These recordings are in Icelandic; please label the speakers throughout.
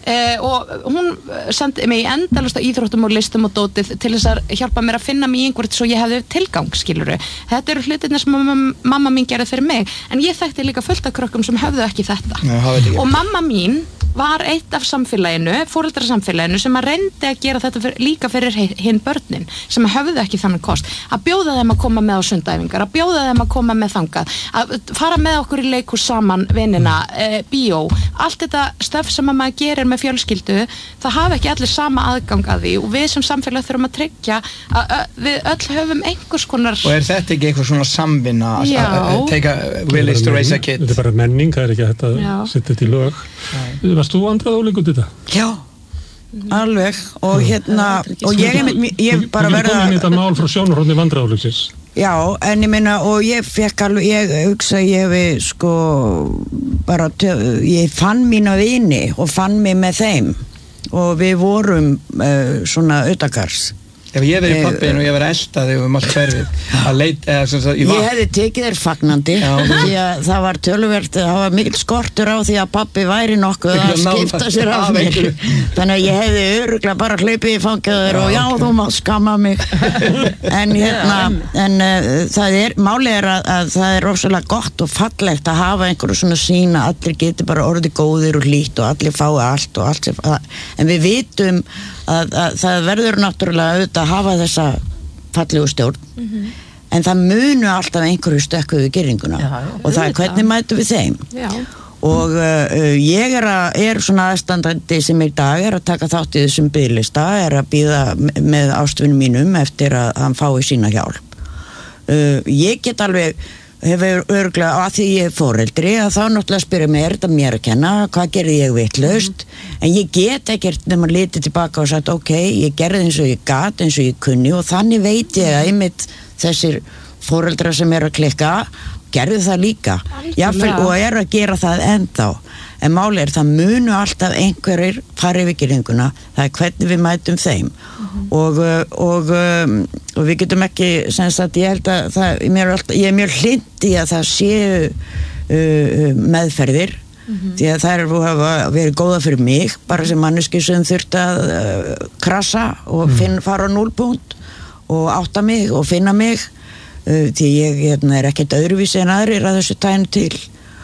Speaker 1: og hún sendi mig endalaust á íþróttum og listum og dótið til þess að hjálpa mér að finna mig í einhvert svo ég hefði tilgang, skilurðu. Þetta eru hlutirnir sem mamma mín gerði fyrir mig, en ég þekkti líka fullt af krökkum sem höfðu ekki þetta. Og mamma mín var eitt af samfélaginu, foreldrasamfélaginu sem að reyndi að gera þetta líka fyrir hinn börnin sem höfðu ekki þannig kost, að bjóða þeim að koma með á sundæfingar, að bjóða þeim að koma með þangað, að fara með okkur í leikhús saman, vinina, bíó, allt þetta stöf sem að maður gerir með fjölskyldu, það hafa ekki allir sama aðgang að því og við sem samfélag þurfum að tryggja að við öll höfum einhvers konar.
Speaker 2: Og þetta ekki eitthvað svona samvinna að take a village to raise a kid?
Speaker 3: Þetta bara menning, það ekki að þetta setja þetta í lög. Varst þú vandrað óleikur þetta?
Speaker 4: Já, alveg og og ég bara verða...
Speaker 3: Þú komið þetta mál frá sjónarhorni vandrað óleiksins.
Speaker 4: Já, en ég meina, og ég fekk alveg, ég hugsa, ég hefi sko bara, ég fann mína vini og fann mig með þeim og við vorum svona utakars.
Speaker 2: Ef ég verið pappin og ég verið eldaði og allt hverfið að leita
Speaker 4: ég hefði tekið þér fagnandi því að það var töluvert, það var mikill skortur á því að pappi væri nokkuð að skipta sér af mér þannig að ég hefði örugglega bara hlaupið í fangjaður og já, þú mátt skamma mig en það málið er að það er rosalega gott og fallegt að hafa einhverju svona sín að allir geti bara orðið góðir og hlýtt og allir fái allt og allt en við vitum að það verður náttúrulega auðvitað að hafa þessa fallegu stjórn en það munu alltaf einhverju stökku við girðinguna og það er hvernig mætum við þeim og ég er svona aðstandandi sem í dag er að taka þátt í þessum biðlista, er að bíða með ástvinum mínum eftir að hann fái sína hjálp ég get alveg hefur örugglega að því ég er foreldri að þá náttúrulega spyrja mig, er þetta mér að kenna hvað gerði ég vitlaust en ég get ekkert nema litið tilbaka og sagt ok, ég gerði eins og ég gat eins og ég kunni og þannig veit ég að einmitt þessir foreldrar sem er að klikka gerði það líka og er að gera það ennþá en máli er það munu alltaf einhverjir fara yfir girðinguna, það er hvernig við mætum þeim og við getum ekki að ég held að ég er mjög hlynnt í að það séu meðferðir því að þær hafa verið góða fyrir mig bara sem manneski sem þurfti að krassa og fara á núlpunkt og átta mig og finna mig því ég er ekkert öðruvísi en aðrir að þessu tænu til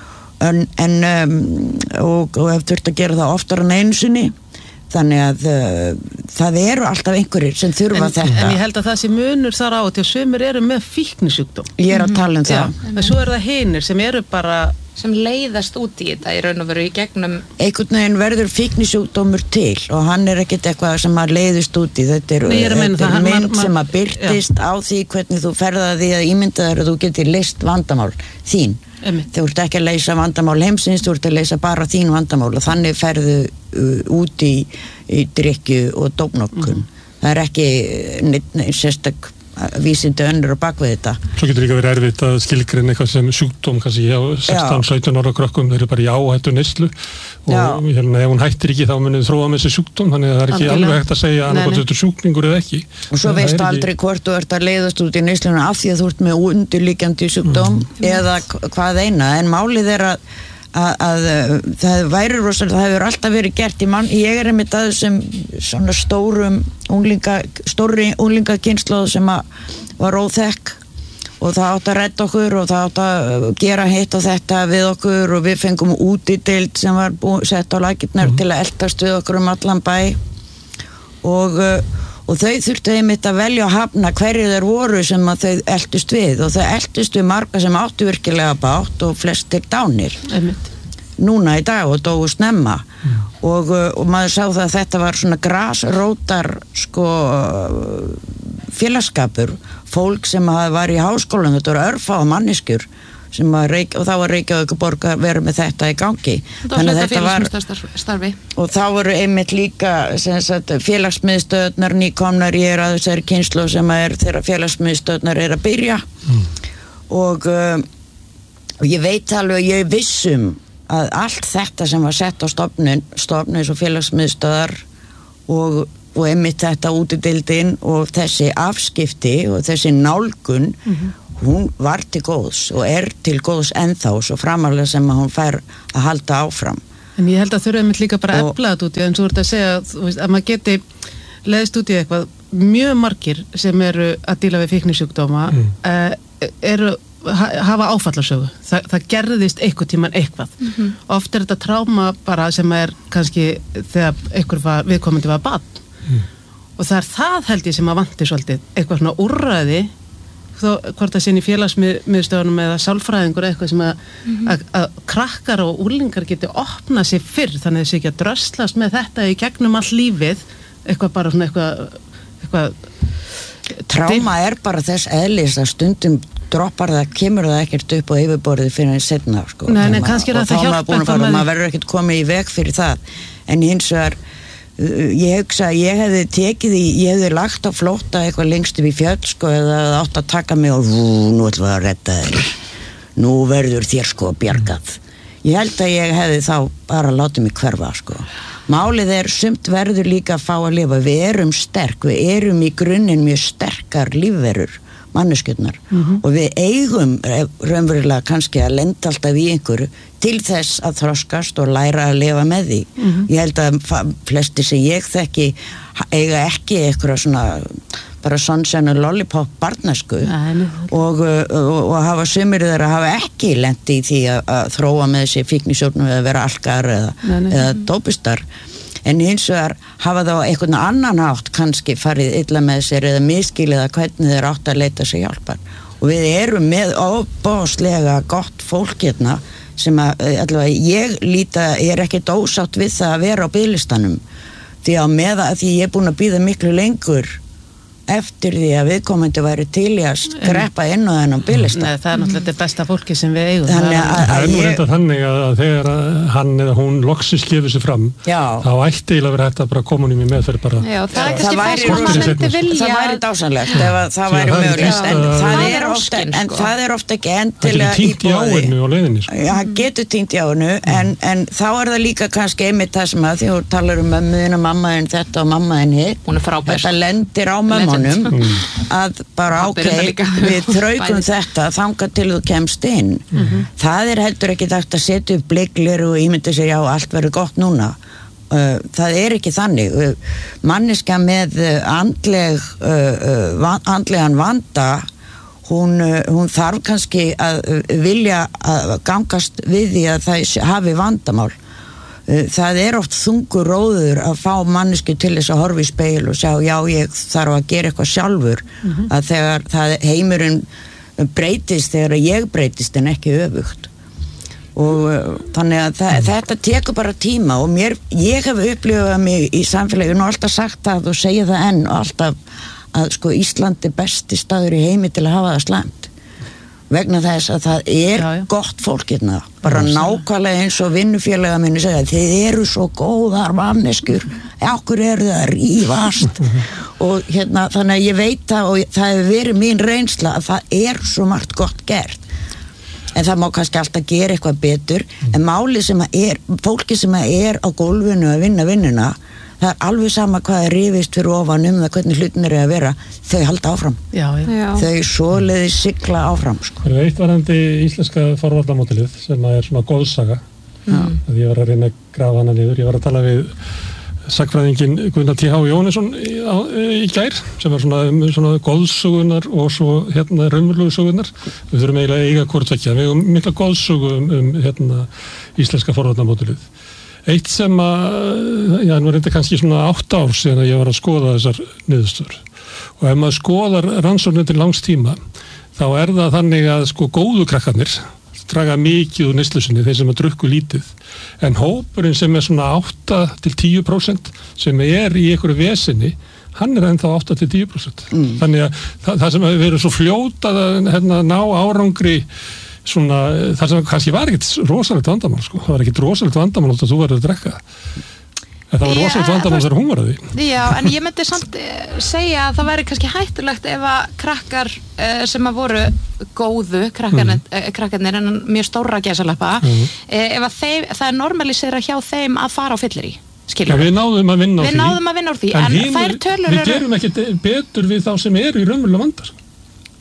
Speaker 4: og hef þurft að gera það oftar en einu sinni þannig að það eru alltaf einhverjir sem þurfa þetta
Speaker 5: en ég held að það sé munur þar á til að sumir eru með fíknisjúkdóm
Speaker 4: ég er að tala það
Speaker 5: en svo eru það hinir sem eru bara
Speaker 1: sem leiðast út í þetta í raun og veru í gegnum
Speaker 4: einhvern veginn verður fíknisjúkdómur til og hann er ekkert eitthvað sem að leiðist út í þetta er mynd sem að byrtist á því hvernig þú ferðaði því að ímynda þér að þú getur leyst vandamál þín þú ert ekki að leysa vandamál heimsins þú ert að leysa bara þín vandamál og þannig ferðu út í drykkju og dópnotkun það er ekki sérstak vísindi önnur og bakvið þetta.
Speaker 3: Svo getur líka verið erfitt að skilgreina eitthvað sem sjúkdóm kannski hjá 16-17 ára krökkum, þeir eru bara í áhættu neyslu og ef hún hættir ekki þá munið þróa með þessi sjúkdóm, þannig að það er ekki alveg hægt að segja annað hvort þetta er sjúklingur eða ekki. Og
Speaker 4: svo veistu aldrei hvort þú ert að leiðast út í neysluna af því að þú ert með undirliggjandi sjúkdóm eða hvað eina, en málið er að það væri rosalega, það hefur alltaf verið gert ég er einmitt að þessum svona stórri unglingakynnslóð sem var óþekk og það átt að redda okkur og það átt að gera hitt og þetta við okkur og við fengum útideild sem var sett á lakirnar til að eltast við okkur allan bæ og þau þurftu einmitt að velja að hafna hverju þeir voru sem að þau eltust við og þau eltust við marga sem áttu virkilega bátt og flestir dánir núna í dag og dóu snemma og maður sá það að þetta var svona grasrótar félagskapur fólk sem var í háskólanum, þetta voru örfáa manneskjur sem og þá var Reykjavíkurborg að vera með þetta í gangi
Speaker 1: þannig að þetta var
Speaker 4: og þá voru einmitt líka félagsmiðstöðnar nýkomnar ég er að þessari kynslóð sem þeirra félagsmiðstöðnar er að byrja og ég veit alveg ég er vissum að allt þetta sem var sett á stofnun eins og félagsmiðstöðar og einmitt þetta útideildin og þessi afskipti og þessi nálgun hún var til góðs og er til góðs ennþá svo framalega sem að hún fær að halda áfram
Speaker 5: En ég held að þurfum líka bara að efla þetta út í, eins og þú ert að segja að maður geti leiðist út í eitthvað. Mjög margir sem eru að díla við fíknisjúkdóma hafa áfallarsögu. Það gerðist einhvern tímann eitthvað. Oft þetta tráma bara sem kannski þegar viðkomandi var barn. Og það held ég sem að vanti svolítið. Eitthvað svona úrræði, hvort það sé í félagsmiðstöðunum eða sálfræðingur eitthvað sem að krakkar og úlingar geti opnað sér fyrr, þannig að þessi ekki að dröslast með þetta í gegnum all lífið, eitthvað bara svona eitthvað
Speaker 4: Tráma bara þess eðlis að stundum droppar það, kemur það ekkert upp á yfirborðið fyrir en setna, sko.
Speaker 5: Nei, kannski það hjálpa
Speaker 4: eitthvað með maður verður ekkert komið í veg fyrir það, en hins vegar ég hugsa að ég hefði lagt á flótta eitthvað lengst upp í fjöll, sko, eða átt að taka mig og nú ætlum við að redda þér, nú verður þér sko bjargað. Ég held að ég hefði þá bara látið mig hverfa, sko. Málið sumt verður líka að fá að lifa, við erum sterk, við erum í grunninn mjög sterkar lífverur, manneskjurnar, og við eigum raunverulega kannski að lenda alltaf í einhverju til þess að þroskast og læra að lifa með því. Ég held að flesti sem ég þekki eiga ekki eitthvað svona bara sunshine and lollipop barnasku og hafa sumir þeirra hafa ekki lent í því að þróa með þessi fíknisjúkdóm eða vera alkar eða dópistar. En hins vegar hafa þá einhvern annan hátt kannski farið illa með sér eða miskilið að hvernig þeir átt að leita sér hjálpar. Og við erum með óbáslega gott fólk hérna sem allavega ég ekkert ósátt við það að vera á biðlistanum. Því því ég búin að bíða miklu lengur eftir því að viðkomandi væri til í að skreppa inn á þennan biðlista.
Speaker 5: Nei, það náttúrulega þetta besta fólki sem við eigum.
Speaker 3: Þannig að þegar hann eða hún loksins gefur sig fram, þá ætti eiginlega verið hægt að bara koma honum í meðferð bara.
Speaker 1: Já, það kannski það sem maður myndi vilja.
Speaker 4: Það væri dásanlegt ef það væri mögulegt, en það ofta ekki endilega í boði.
Speaker 3: Það getur týnt í áinu á leiðinni.
Speaker 4: Já, það getur týnt í áinu, en þá það líka kannski einmitt það sem að því þú talar mömmuðina, mammaðin þetta og mammaðin hitt.
Speaker 1: Hún frábær.
Speaker 4: Þetta lendir á mömmunum að bara við þraukum þetta þangað til þú kemst inn. Það heldur ekki hægt að setja upp bliklir og ímynda sér já, allt verður gott núna. Það ekki þannig. Manneskja með andlegan vanda hún þarf kannski að vilja að gangast við því að það hafi vandamál. Það oft þungur róður að fá mannesku til þess að horfa í speil og sjá, já, ég þarf að gera eitthvað sjálfur, að þegar heimurinn breytist, þegar ég breytist en ekki öfugt. Og þannig að þetta tekur bara tíma og ég hef upplifað mig í samfélaginu og alltaf sagt það og segja það enn og alltaf að sko Ísland besti staður í heimi til að hafa það slæmt. Vegna þess að það gott fólk hérna, bara nákvæmlega eins og vinnufélaga minni segja, þið eru svo góðar manneskur, okkur það að rífast og hérna, þannig að ég veit það og það hefur verið mín reynsla að það svo margt gott gert, en það má kannski alltaf gera eitthvað betur, en máli sem fólki sem á gólfinu að vinna vinnuna, það alveg sama hvað rifist fyrir ofan það hvernig hlutin að vera, þau halda áfram. Já. Þau svoleiðis sigla áfram, sko.
Speaker 3: Það eitt varandi íslenska forvarnamódelið sem svona góðsaga. Ég var að reyna að grafa hana niður. Ég var að tala við sagnfræðinginn Gunnar T.H. Jónesson í gær, sem svona góðsugunar og svo raunverulegu sugunar. Við þurfum eiginlega að eiga hvort tveggja. Við eigum mikla góðsugu íslenska forvarnamódelið. Eitt sem nú reynda kannski svona 8 ár síðan að ég var að skoða þessar niðurstöður. Og ef maður skoðar rannsóknir til langs tíma, þá það þannig að sko góðu krakkarnir draga mikið úr neyslusinni, þeir sem drukku lítið. En hópurinn sem svona 8-10% sem í einhverju vesinni, hann ennþá 8-10%. Þannig að það sem við erum svo fljót að ná árangri svona, það sem kannski var ekkert rosalegt vandamál, sko. Það var ekkert rosalegt vandamál að þú verður að drekka. En það var rosalegt vandamál þegar hún var að því. Já, en ég myndi samt segja að það væri kannski hættulegt ef að krakkar sem að voru góðu, krakkarnir en mjög stóra gæsalappa, ef að það normalisera hjá þeim að fara á fyllerí. Ja, við náðum að vinna úr því. En þær tölur við gerum ekkert betur við þá sem eru í raunverulega vanda.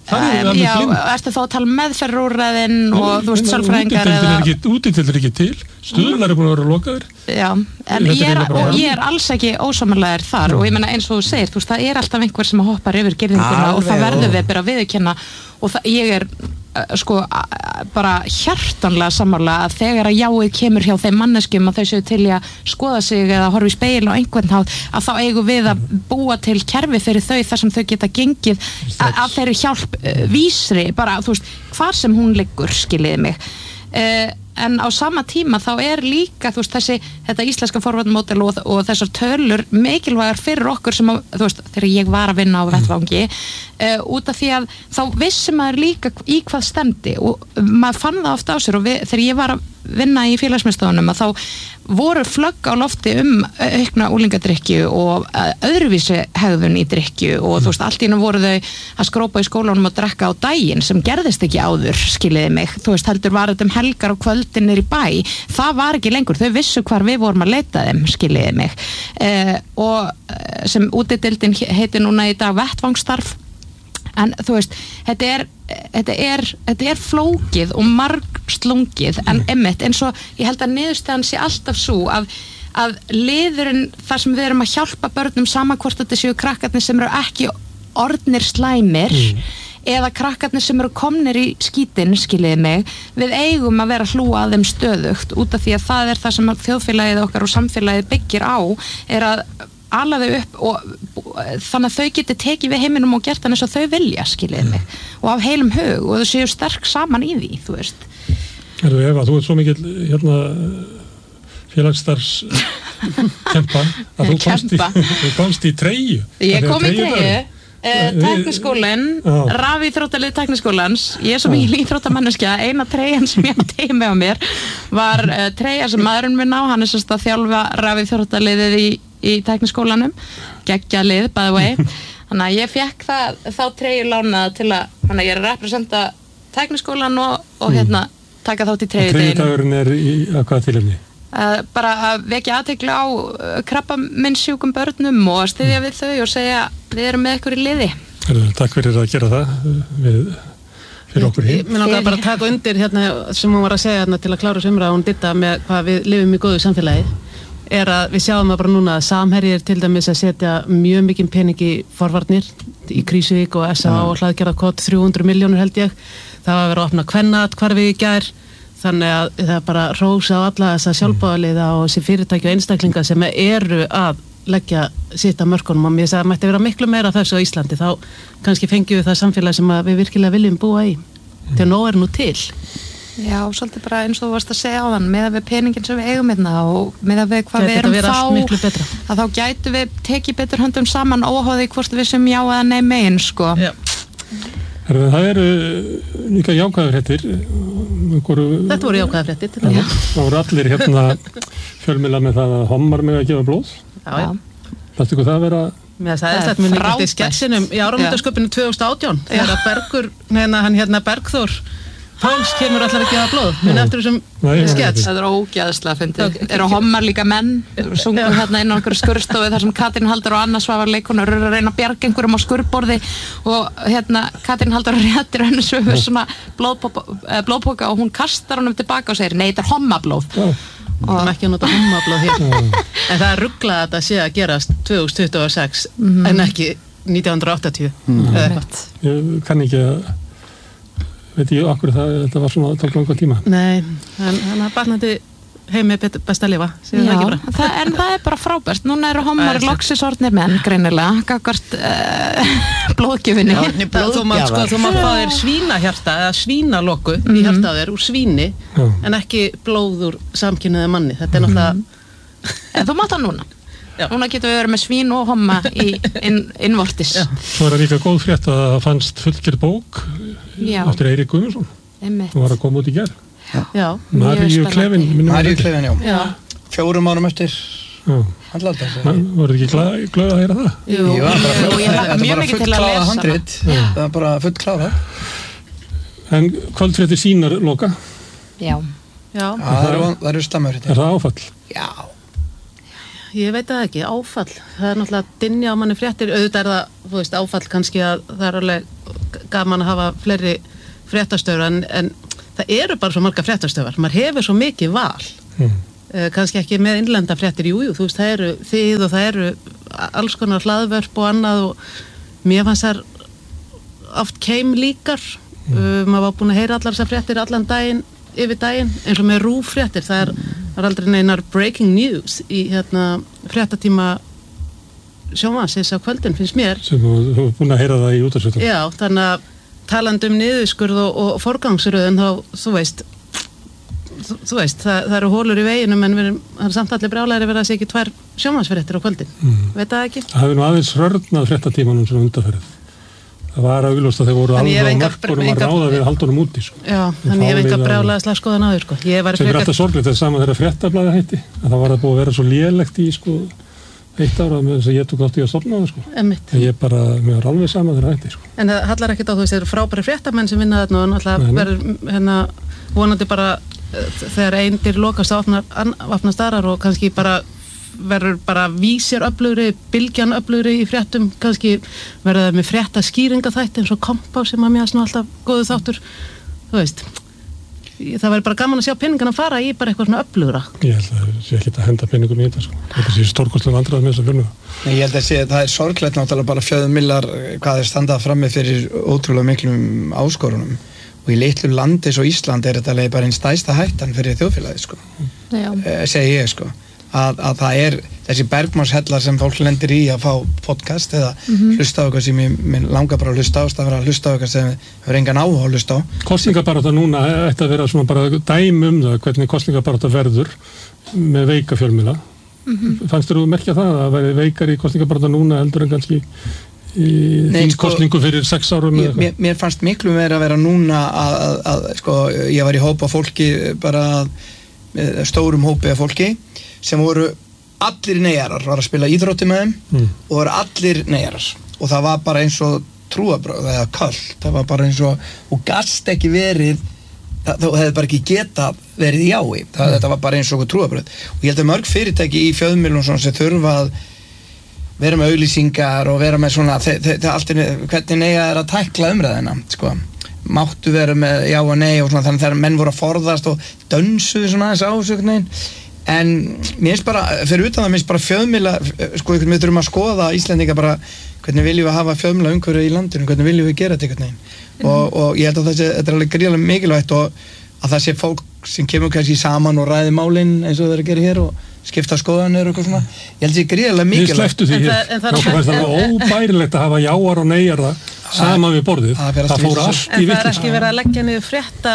Speaker 1: Já, ertu þá að tala meðferðarúrræðin og þú veist sálfræðingar
Speaker 3: útideildir ekki til, stuðlar búin að vera lokaður.
Speaker 1: Já, en ég alls ekki ósamlega þar og ég meina eins og þú segir, þú veist, það alltaf einhver sem hoppar yfir girðinguna og það verður við bara viðurkenna og ég sko bara hjartanlega sammála að þegar að jáið kemur hjá þeim manneskjum að þau séu til í að skoða sig eða horfa í spegil á einhvern hátt að þá eigum við að búa til kerfi fyrir þau þar sem þau geta gengið að þeirri hjálp vísri bara, þú veist, hvar sem hún liggur, skiljiði mig en á sama tíma þá líka þú veist, þetta íslenska forvarnamódel og þessar tölur mikilvægar fyrir okkur sem að, þú veist, þegar ég var að vinna á vettvangi út af því að þá vissi maður líka í hvað stemdi og maður fann það oft á sér og þegar ég var að vinna í félagsmiðstofunum að þá voru flögg á lofti aukna úlingadrykkju og öðruvísi hegðun í drykkju og þú veist, allt í einu voru þau að skrópa í skólanum og drekka á daginn sem gerðist ekki áður, skiljiði mig þú veist, heldur var þetta helgar og kvöldin í bæ, það var ekki lengur, þau vissu hvar við vorum að leita þeim, skiljiði mig og sem útideildin heitir núna í dag vettvangstarf en þú veist, þetta er flókið og margslungið en einmitt eins og ég held að niðurstaðan sé alltaf svo að liðurinn þar sem við erum að hjálpa börnum sama hvort þetta séu krakkarnir sem eru ekki orðnir slæmir eða krakkarnir sem eru komnir í skítinn, skiljiði mig, við eigum að vera hlúa að þeim stöðugt út af því að það er það sem þjóðfélagið okkar og samfélagið byggir á er að ala þau upp og þannig að þau geti tekið við heiminum og gert hann eins og þau vilja, skiljiði mig og af heilum hug og þau séu sterk saman í því, þú veist
Speaker 3: Eva, þú ert svo mikil félagsstarfs kempa að þú komst í treyju
Speaker 1: Ég kom í treyju Tækniskólinn, rafíþróttalið Tækniskólans, ég svo mikil íþróttamanneskja, eina treyjan sem ég hafði með á mér var treyja sem maðurinn minn á, hann sérst að þjálfa rafíþróttaliðið í Tækniskólanum, geggjað lið, by the way, þannig að ég fekk þá treyju lánaða til að, þannig að ég að representa Tækniskólan og hérna taka þátt í treyjudeginu.
Speaker 3: Treyjudagurinn að hvaða tilefni?
Speaker 1: Bara að vekja athygli á krabbameinssjúkum börnum og að styðja við þau og segja við erum með ykkur í liði.
Speaker 3: Takk fyrir að gera það fyrir okkur hér.
Speaker 5: Mér langar bara að taka undir hérna sem hún var að segja hérna til að klára sumra og hún ditta með hvað við lifum í góðu samfélagi er að við sjáum það bara núna að Samherji til dæmis að setja mjög mikinn pening í forvarnir í Krýsuvík og SA og Hlaðgerðarkot 300 milljónir held ég. Það var að vera að opna kvennaathvarfi í gær. Þannig að það er bara rósa á alla þessa sjálfboðaliða og þessi fyrirtæki og einstaklinga sem eru að leggja sitt að mörkunum og mér sagði að mætti vera miklu meira þessu á Íslandi þá kannski fengjum við það samfélag sem við virkilega viljum búa í þegar nóg er nú til.
Speaker 1: Já, svolítið bara eins og þú varst að segja á þann með að við peningin sem við eigum hérna og með að við hvað við erum þá að þá gætu við tekið betur höndum saman óháði hvort við sem já eða nei megin sko.
Speaker 5: Já.
Speaker 3: Það eru líka jákvæðarfréttir.
Speaker 5: Þetta voru jákvæðarfréttir til það.
Speaker 3: Það voru allir hérna fjölmiðla með það að hommar með að gefa blóð.
Speaker 5: Já.
Speaker 3: Læstu ykkur það að vera...
Speaker 5: Mér sagði þetta minn líka í sketsinum í áramótasköpinu 2018 þegar hann Bergþór Páls kemur allar að gefa blóð minn eftir þessum skets.
Speaker 1: Það er ógeðslega fyndið. Eru hommar líka menn sungur hérna inn á einhverju skurðstofu þar sem Katrín Halldór og Anna Svava leikkonur eru að reyna að bjarga einhverjum á skurðborði og hérna Katrín Halldór réttir henni svo svona blóðpoka og hún kastar honum tilbaka og segir nei, þetta er hommablóð.
Speaker 5: Við erum ekki að nota hommablóð hér. En það er ruglað að þetta sé að gerast 2026 en ekki 1980 eða eitthvað.
Speaker 3: Ég kann ekki að veit ég okkur þetta var svona tók langa tíma.
Speaker 5: Nei, hann er barnandi heimi best að lifa, séu það ekki bara.
Speaker 1: En það er bara frábært. Núna eru hommar loksis orðnir menn, greinilega, gagnvart blóðgjöfinni.
Speaker 5: Þú mátt fá þér svínahjarta eða svínaloku í hjarta þér úr svíni en ekki blóð úr samkynniða manni. Þetta er náttúrulega...
Speaker 1: Þú mátt það núna. Núna getum við verið með svín og homma í innvortis.
Speaker 3: Svo er það líka góð frétt að það fannst fullgerð bók eftir Eirík Guðmundsson. Hún var að koma út í gær.
Speaker 5: Já.
Speaker 3: Maríu Klefin,
Speaker 2: já. 4 árum eftir handlaldar.
Speaker 3: Voruð þið ekki glöð að heyra það?
Speaker 2: Jú, ég hlakka mjög mikið til að lesa handrit. Það er bara full klárað.
Speaker 3: En kvöldfréttir sínar loka?
Speaker 1: Já.
Speaker 2: Það eru stammarfréttir.
Speaker 3: Er það áfall?
Speaker 2: Já.
Speaker 5: Ég veit það ekki, áfall. Það er náttúrulega dynja á manni fréttir, auðvitað er það, þú veist, áfall kannski að það er alveg gaman að hafa fleiri fréttastöðvar en það eru bara svo marga fréttastöðvar, maður hefur svo mikið val kannski ekki með innlenda fréttir, jú, þú veist, það eru þið og það eru alls konar hlaðvörp og annað og mér fannst þær oft keim líkar maður var búin að heyra allar þessar fréttir allan daginn, yfir daginn, eins og með rúffréttir, það er aldrei neinar breaking news í fréttatíma sjónvarpsins á kvöldin, finnst mér
Speaker 3: sem þú er búin að heyra það í útvarpsfréttum.
Speaker 5: Já, þannig að talandi niðurskurð og forgangsröðun þá, þú veist, það eru hólur í veginum en það er samt allir brjálæri verið að sé ekki 2 sjónvarpsfréttir á kvöldin veit það ekki?
Speaker 3: Það hefði nú aðeins hrörnað fréttatímanum sem undanferð. Það var augljóst að þeir voru alveg á mörkunum að ráða við haldunum úti
Speaker 5: Já, þannig ég hef enga brjálæðislega skoðan á því
Speaker 3: sem er alltaf sorglegt, það er sama þegar fréttablaðið hætti að það var að búið að vera svo lélegt í 1 ára með þess að ég tók átt í að stofna það mér var alveg sama þegar hætti
Speaker 5: En það hallar ekkert á þú veist, þeir eru frábæri fréttamenn sem vinna þarna og náttúrulega verður vonandi bara þegar eindir lokast vapna starar og kannski bara verður bara vísir öflugri, bylgjan öflugri í fréttum, kannski verður það með frétta skýringaþætti eins og Kompá sem að mér alltaf góðu þáttur þú veist það væri bara gaman að sjá peningana fara í bara eitthvað svona öflugra.
Speaker 3: Ég held að það sé ekki að henda peningum í þetta þetta sé stórkostlega vandræði með þessa fjölmiðla.
Speaker 2: Ég held að það er sorglegt náttúrulega bara fjölmiðlar hvað þeir standað frammi fyrir ótrúlega miklum áskorunum og í litlu landi eins og Ísland er þetta alveg bara einn stærsta hættan fyrir þjóðfélagið segi ég að það er þessi bergmannshellar sem fólk lendir í að fá podcast eða hlusta á eitthvað sem ég langar bara að hlusta á að hlusta á eitthvað sem hefur engan áhuga að hlusta á.
Speaker 3: Kosningabarátta núna ætti að vera svona bara dæmi það hvernig kosningabarátta verður með veika fjölmiðla. Fannst þú merkja það að veri veikar í kosningabarátta núna heldur en kannski í þingkosningu fyrir 6 árum?
Speaker 2: Mér fannst miklu meira að vera núna að ég var í hópa fólki bara stórum hópi af fólki sem voru allir neyjarar, var að spila íþrótti með þeim og voru allir neyjarar og það var bara eins og trúarbrögð eða köld, það var bara eins og gast ekki verið það hefði bara ekki getað verið í jái þetta var bara eins og trúarbrögð og ég held að mörg fyrirtæki í fjölmiðlum sem þurfa að vera með auglýsingar og vera með svona hvernig neyja er að tækla umræðina máttu vera með já og nei og svona þannig þegar menn voru að forðast og dönsuðu svona aðeins ásöknin en mér finnst bara, fyrir utan það mér finnst bara fjölmiðla, við þurfum að skoða Íslendinga bara, hvernig viljum við hafa fjölmiðla umhverju í landinu, hvernig viljum við gera þetta og ég held að þetta er alveg gríðarlega mikilvægt og að það sé fólk sem kemur kannski saman og ræði málin eins og það er að gera hér og skipta skoðanir og eitthvað svona, ég held að það sé gríðarlega mikilvægt.
Speaker 3: Við slepptu því hér, það fannst alveg óbærilegt að hafa jáar og neyjara saman við borðið, það fór allt í vitleysu.
Speaker 5: En það er ekki verið að leggja niður frétta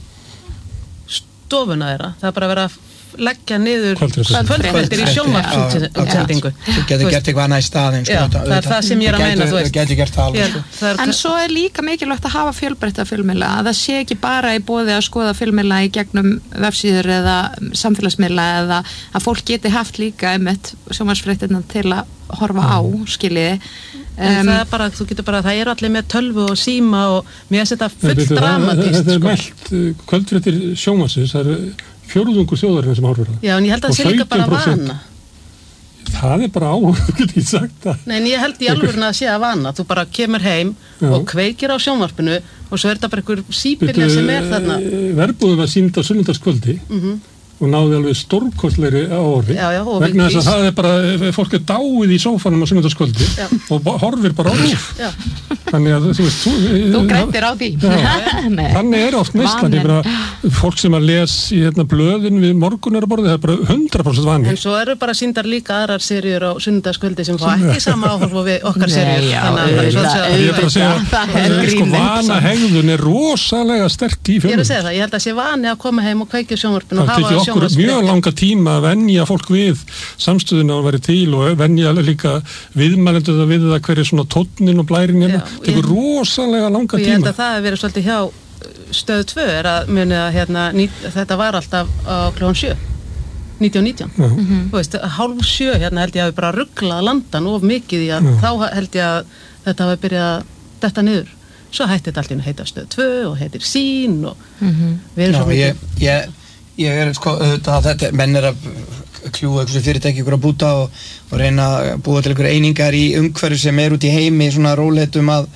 Speaker 5: stofuna þeirra, það er bara verið að leggja niður kvöldfréttir í sjónvarpsútsendingu.
Speaker 2: Þú getur gert eitthvað annað í staðinn.
Speaker 5: Já, það er það sem ég er að meina, þú veist.
Speaker 2: Þú getur gert það alveg.
Speaker 1: En svo er líka mikilvægt að hafa fjölbreytta fjölmiðla, að það sé ekki bara í boði að skoða fjölmiðla í gegnum vefsíður eða samfélagsmiðla eða að fólk geti haft líka einmitt sjónvarpsfréttirnar til að horfa á, skiljiði.
Speaker 5: En það er bara, þú getur bara, það eru allir með tölvu og síma og mér setja full dramatíst.
Speaker 3: Þetta er mælt kvöldfréttir sjónvarpsins, það eru 4% þjóðarinnar sem horfir það.
Speaker 5: Já, en ég held að það sé líka bara vana.
Speaker 3: Það er bara þú getur ekki sagt það.
Speaker 5: Nei, en ég held í alvöruna að sé að vana. Þú bara kemur heim og kveikir á sjónvarpinu og svo er þetta bara einhver síbyrja sem er þarna.
Speaker 3: Verbúðum að sýnda á sunnudagskvöldi og náði alveg stórkostlegri áorði vegna þess að það er bara fólk er dáið í sófanum á sunnudagskvöldi og horfir bara á RÚV þannig að
Speaker 1: þú grættir á því
Speaker 3: þannig er oft neyslan fólk sem að les í blöðin við morguneraborði, það er bara 100% vanið.
Speaker 5: En svo eru bara sýndar líka aðrar seríur á sunnudagskvöldi sem fá ekki sama áhorf við okkar seríur
Speaker 3: ég er bara að segja vana hegðun er rosalega sterk í fjölmiðlum.
Speaker 5: Ég er að segja það, ég held að sé vani að koma heim og kveikja sjónvarpinu og hafa
Speaker 3: okkur mjög langa tíma að venja fólk við samstöðuna að vera til og venja líka viðmælendur við það hverju svona tónnin og blærin hérna, það tekur rosalega langa tíma.
Speaker 5: Ég held að það hefur verið svolítið hjá stöð 2 er að muni að þetta var alltaf á klukkan 7 19:19 þú veist, 6:30 hérna held ég að við bara ruglað landan of mikið í að þá held ég að þetta hafi byrjað að detta niður svo hætti þetta alltaf að heita stöð 2 og heitir Sín og við erum svo mikið
Speaker 2: ég er þetta, menn er að kljúa einhversu fyrirtæki ykkur að búta og reyna að búa til einhverju einingar í umhverju sem er út í heimi svona róleitum að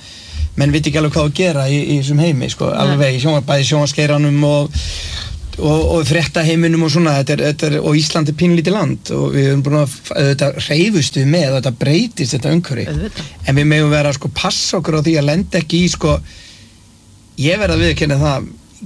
Speaker 2: menn viti ekki alveg hvað að gera í þessum heimi, sko, alveg bæði sjónvarpsgeiranum og fréttaheiminum og svona, þetta er, og Ísland er pínlítið land og við erum búin að þetta reyfust við með, þetta breytist þetta umhverfi, en við megum vera sko passa okkur á því að lenda ekki í sko, ég verð að viðurkenna það,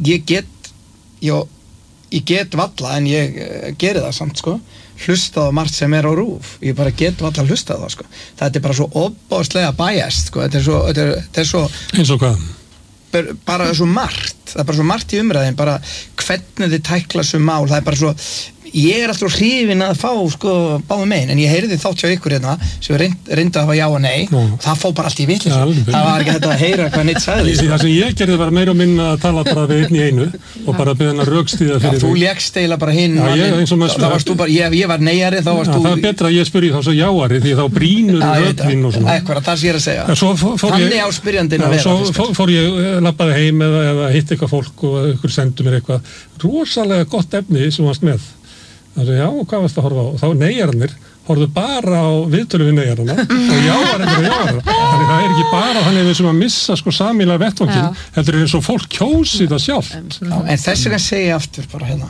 Speaker 2: ég get valla en ég geri það samt sko, hlustað á margt sem á RÚV, ég bara get valla hlustað á það sko, þetta er bara svo ofbáslega biased sko, þetta er svo
Speaker 3: eins og hvað?
Speaker 2: Bara svo margt, það er bara svo margt í umræðin, bara hvernig þið tækla svo mál, það er bara svo, ég er alltaf hrifinn að fá sko báðum megin, en ég heyrði þátt hjá ykkur hérna sem reyndi að hafa já og nei og það fór bara allt í vitleysu, það var ekki hægt að heyra hvað neitt sagði sko.
Speaker 3: Það sem ég gerði var meira og minna að tala bara við einn í einu og bara beða hennar rökstíða fyrir
Speaker 2: þú lékst eiginlega bara hinn, þá varst þú bara, ég var neyjari, þá varst þú
Speaker 3: það er betra að ég spyrji þá svo jáari því þá brínur rökvinn og svona
Speaker 2: það sé ég að segja, þannig á spyrjandinn að vera
Speaker 3: svo fór ég, labbaði heim eða hitt eitthvað fólk og ykkur sendu mér eitthvað rosalega gott efni sem varst með. Það er já, hvað varst að horfa á? Og þá neyjarnir horfðu bara á viðtölu við neyjarna og jáarnir og jáarna. Þannig það er ekki bara þannig við sem að missa sko samíla vettvangin, heldur eins og fólk kjósi það sjálft.
Speaker 2: En þess vegna segi ég aftur bara hérna,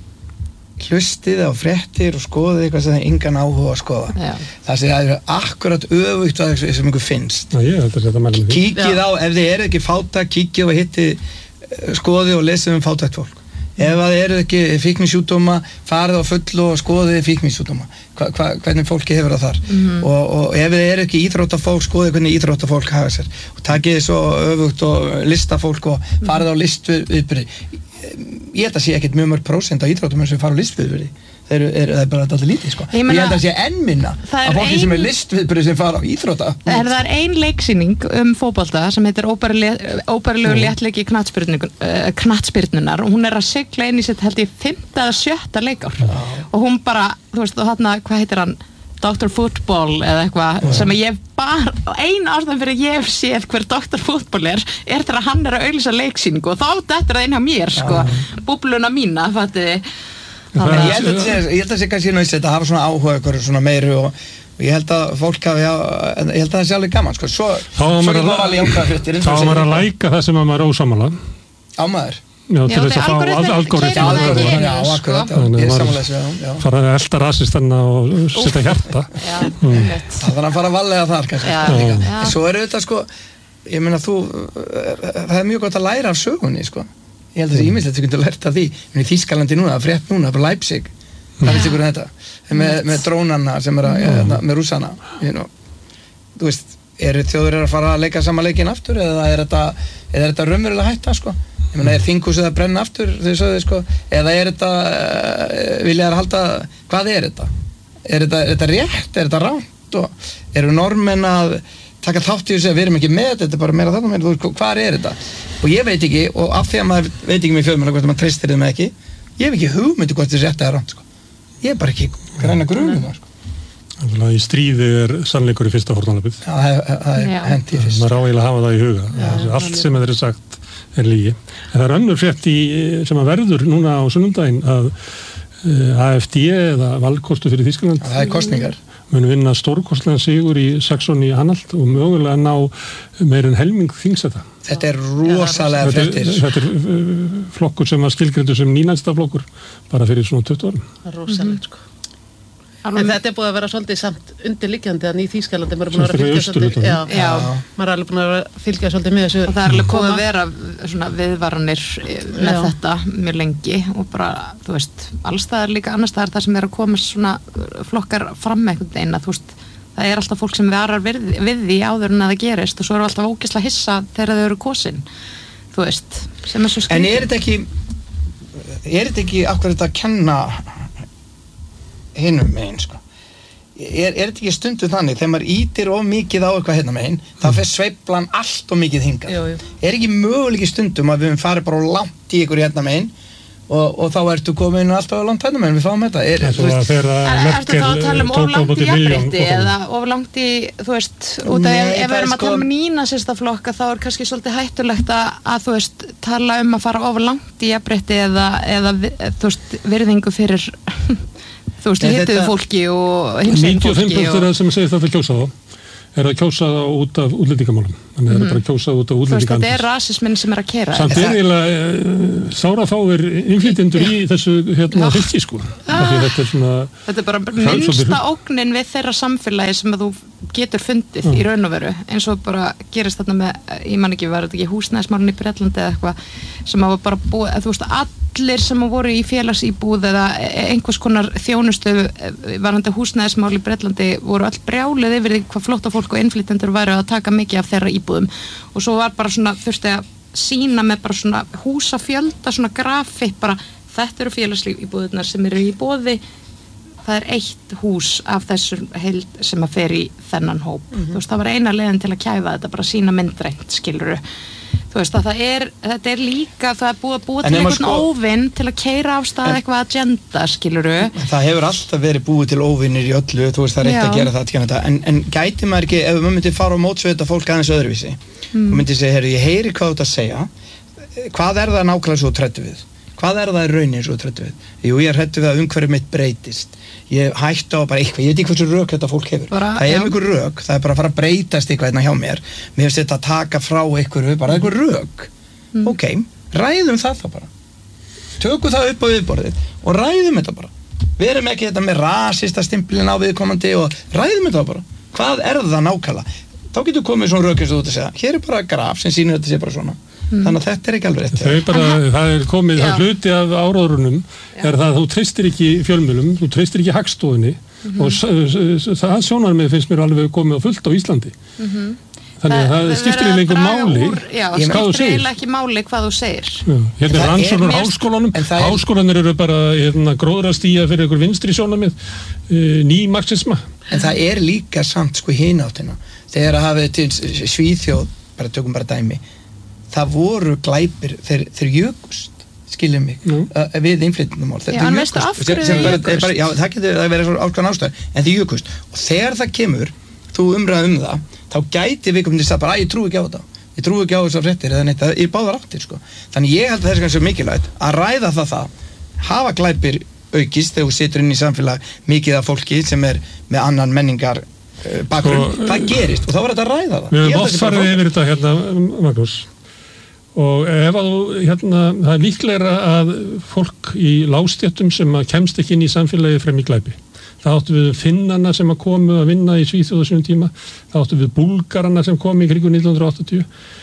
Speaker 2: hlustið á fréttir og skoðið eitthvað sem það engan áhuga að skoða. Það sé að það er akkurat öfugt að það sem ykkur finnst. Kíkið á, ef þið eru ekki fátækt, kíkið og hitti, skoðið og lesið fátækt fólk. Ef það eru ekki fíknisjúkdóma, farið á fullu og skoðið fíknisjúkdóma, hvernig fólki hefur það þar og ef það eru ekki íþróttafólk, skoðið hvernig íþróttafólk hafa sér og takið svo öfugt og listafólk og farið á listviðburði. Ég held að sé ekkert mjög mörg prósent af íþróttamönnum sem fara á listviðburði, það er bara alltaf lítið sko. Ég held að sé enn minna af fólki sem er listviðburði sem fara á íþrótta.
Speaker 1: Það er ein leiksýning fótbolta sem heitir óbærilegur léttleiki knattspyrnunar og hún er að sigla inn í sitt held ég 5. eða 7. leikár og hún bara, þú veist, og þarna, hvað heitir hann? Dr. Football eða eitthvað sem ég bara, eina ástæðan fyrir ég hef séð hver Dr. Football er þegar hann er að auglýsa leiksýningu og þá dettur það inn hjá mér sko, búbluna mína, fattiði.
Speaker 2: Ég held að sé kannski nauðsett að hafa svona áhuga ykkur svona meiri og ég held að fólk hafi, ég held að það sé alveg gaman sko, svo getur maður alveg jákvæða fréttir.
Speaker 3: Þá maður að læka það sem maður er ósammála.
Speaker 2: Ámaður?
Speaker 3: Já, til þess að fá algoritma.
Speaker 2: Já, akkurat, ég er samanlega svo,
Speaker 3: fara að elda rasistanna og setja hjarta.
Speaker 2: Það var að fara að vallega þar kannski. Svo er þetta sko, ég meina það er mjög gott að læra af sögunni sko. Ég held að það er ímislegt sem getur lært af því. Í Þýskalandi núna, frétt núna, bara Leipzig. Það finnst ykkur þetta. Með drónanna sem er með rússana. Þú veist, eru þjóðir að fara að leika sama leikinn aftur eða er þetta raunverulega hætta sko? Ég meina, er þinghúsið að brenna aftur, þau sögðu sko, eða er þetta, vilja þær halda, hvað er þetta? Er þetta rétt, er þetta rangt og eru normenn að taka þátt í þessu að við erum ekki með þetta er bara meira þarna meira, hvað er þetta? Og ég veit ekki, og af því að maður veit ekki með fjölmiðla hvort maður treystir þeim ekki, ég hef ekki hugmyndu hvort þetta er rétt eða rangt sko. Ég er bara ekki græna grunum það sko.
Speaker 3: Í stríði er sannleikur í fyrsta fórnarlöpið.
Speaker 2: Já, það er hendi í fyrst.
Speaker 3: Maður á eiginlega að hafa það í huga. Allt sem þeir eru sagt er lygi. En það er önnur frétt sem að verður núna á sunnundaginn að AfD eða valkostu fyrir Þýskaland.
Speaker 2: Það er kosningar.
Speaker 3: Mun vinna stórkostlegan sigur í Saxony-Anhalt og mögulega ná meir en helming þingsæta.
Speaker 2: Þetta er rosalega fréttir.
Speaker 3: Þetta er flokkur sem var skilgreindur sem nýnæsta-flokkur bara fyrir svona 20 árum.
Speaker 5: Það er rosalegt sko. En þetta er búið að vera svolítið samt undirliggjandi að í Þýskalandi maður er búin að vera að fylgja svolítið maður er alveg búin að fylgja svolítið með þessu
Speaker 1: og það er alveg komið að vera svona viðvaranir með þetta mjög lengi og bara, þú veist, allstaðar líka annarstaðar það sem er að koma svona flokkar fram með einhvern veginn að þú veist það er alltaf fólk sem varar við því áður en að það gerist og svo eru alltaf ógeðslega hissa þegar þau eru kosin, þú veist, sem er svo skrítið.
Speaker 2: En er þetta ekki akkur þetta að kenna hinum megin sko. Er þetta ekki stundu þannig þegar maður ítir of mikið á eitthvað hérna megin þá fer sveiflan allt of mikið hingað. Er ekki möguleiki stundum að við farið bara langt í ykkur hérna megin og þá ertu komin alltaf langt hérna megin við fáum þetta.
Speaker 1: Ertu þá að tala of langt í jafnrétti eða of langt í, þú veist, út af ef við erum að tala nýnasistaflokka þá er kannski svolítið hættulegt að þú veist, tala að fara of langt í jafnrétti eða þú veist, virðingu fyrir þú veist, hittuðu fólki og hinsegin fólki
Speaker 3: 95% sem segir þetta kjósa þá að kjósa út af útlendingamálum. Þannig að bara kjósa út af útlendingamálum.
Speaker 1: Þetta rasisminn sem að keyra.
Speaker 3: Samt eiginlega sárafáir innflytjendur í þessu fylki, sko.
Speaker 1: Þetta bara minnsta ógnin við þeirra samfélagi sem að þú getur fundið í raun og veru. Eins og bara gerist þarna með, ég man ekki, var þetta ekki húsnæðismálun í Bretlandi eða eitthvað, sem að var bara búið, þú veist, allir sem voru í félagsíbúð eða einhvers konar þjónustu varandi húsnæðismál í Bretlandi voru all brjálið yfir því hvað flóttafólk og innflytjendur væru að taka mikið af þeirra íbúðum og svo var bara svona, þurfti að sína með bara svona húsafjölda, svona grafi, bara þetta eru félagsíbúðunar sem eru í boði, það er eitt hús af þessum heild sem að fer í þennan hóp. Þú veist, það var eina leiðin til að kæfa þetta, bara sína myndrænt, skilurðu. Þú veist að þetta er líka, það er búið að búa til einhvern óvinn til að keyra af stað eitthvað agenda, skilurðu.
Speaker 2: Það hefur alltaf verið búið til óvinnir í öllu, þú veist, það er eitt að gera það, en gæti maður ekki, ef maður myndi fara á mótsveita fólk aðeins öðruvísi, og myndi segja, heyrðu, ég heyri hvað þú ert að segja, hvað er það nákvæmlega svo trættu við? Hvað er það í rauninni svo trættu við? Jú, ég er hræddur við að umhverfið mitt breytist. Ég hætti á bara eitthvað, ég veit ekki hversu rök þetta fólk hefur. Það er einhver rök, það er bara að fara að breytast eitthvað hérna hjá mér. Mér finnst þetta að taka frá einhver rök. Ok, ræðum það þá bara. Tökum það upp á viðborðið og ræðum þetta bara. Verum ekki þetta með rasista stimplin á viðkomandi og ræðum þetta bara. Hvað er það nákvæmlega? Þá getur komið svona rök eins og þú ert að segja. Hér er bara graf sem sýnir þetta sé bara svona. Þannig að þetta er ekki alveg rétt.
Speaker 3: Það er komið, það hluti af áróðrunum er það að þú treystir ekki fjölmiðlum, þú treystir ekki Hagstofunni og það sjónarmið finnst mér alveg komið á fullt á Íslandi. Þannig að það skiptir í lengur máli
Speaker 1: hvað þú segir. Skiptir ekki máli hvað þú segir.
Speaker 3: Hérna er rannsóknur háskólanum, háskólanir eru bara gróðrastía fyrir einhver vinstri sjónarmið, ný marxisma.
Speaker 2: En það er líka samt sko hináttina. Þegar að hafið til Svíþjóð, bara tökum bara dæmi, það voru glæpir, þeir jökust, skiljum mig, við innflytjendamál.
Speaker 1: Já, en veistu af hverju þeir jökust?
Speaker 2: Já, það getur að vera ákveðan ástæður, en þeir jökust. Og þegar það kemur, þú umræða það, þá gæti viðkomandi að bara, ég trúi ekki á þetta. Ég trúi ekki á þessar fréttir eða neitt, það er báðar áttir, sko. Þannig ég held að það er kannski mikilvægt að ræða það, hafa glæpir aukist þegar þú situr inn í samfélag mikið af fólki sem er með annan menningar bakgrunn. Það gerist og þá var þetta að ræða það.
Speaker 3: Við höfum oft farið yfir þetta hérna, Magnús. Og ef að það er líklegra að fólk í lágstéttum sem kemst ekki inn í samfélagi fremur í glæpi. Það áttu við Finnana sem komu að vinna í Svíþjóð á þessum tíma. Það áttu við Búlgarana sem komu í kringum 1980.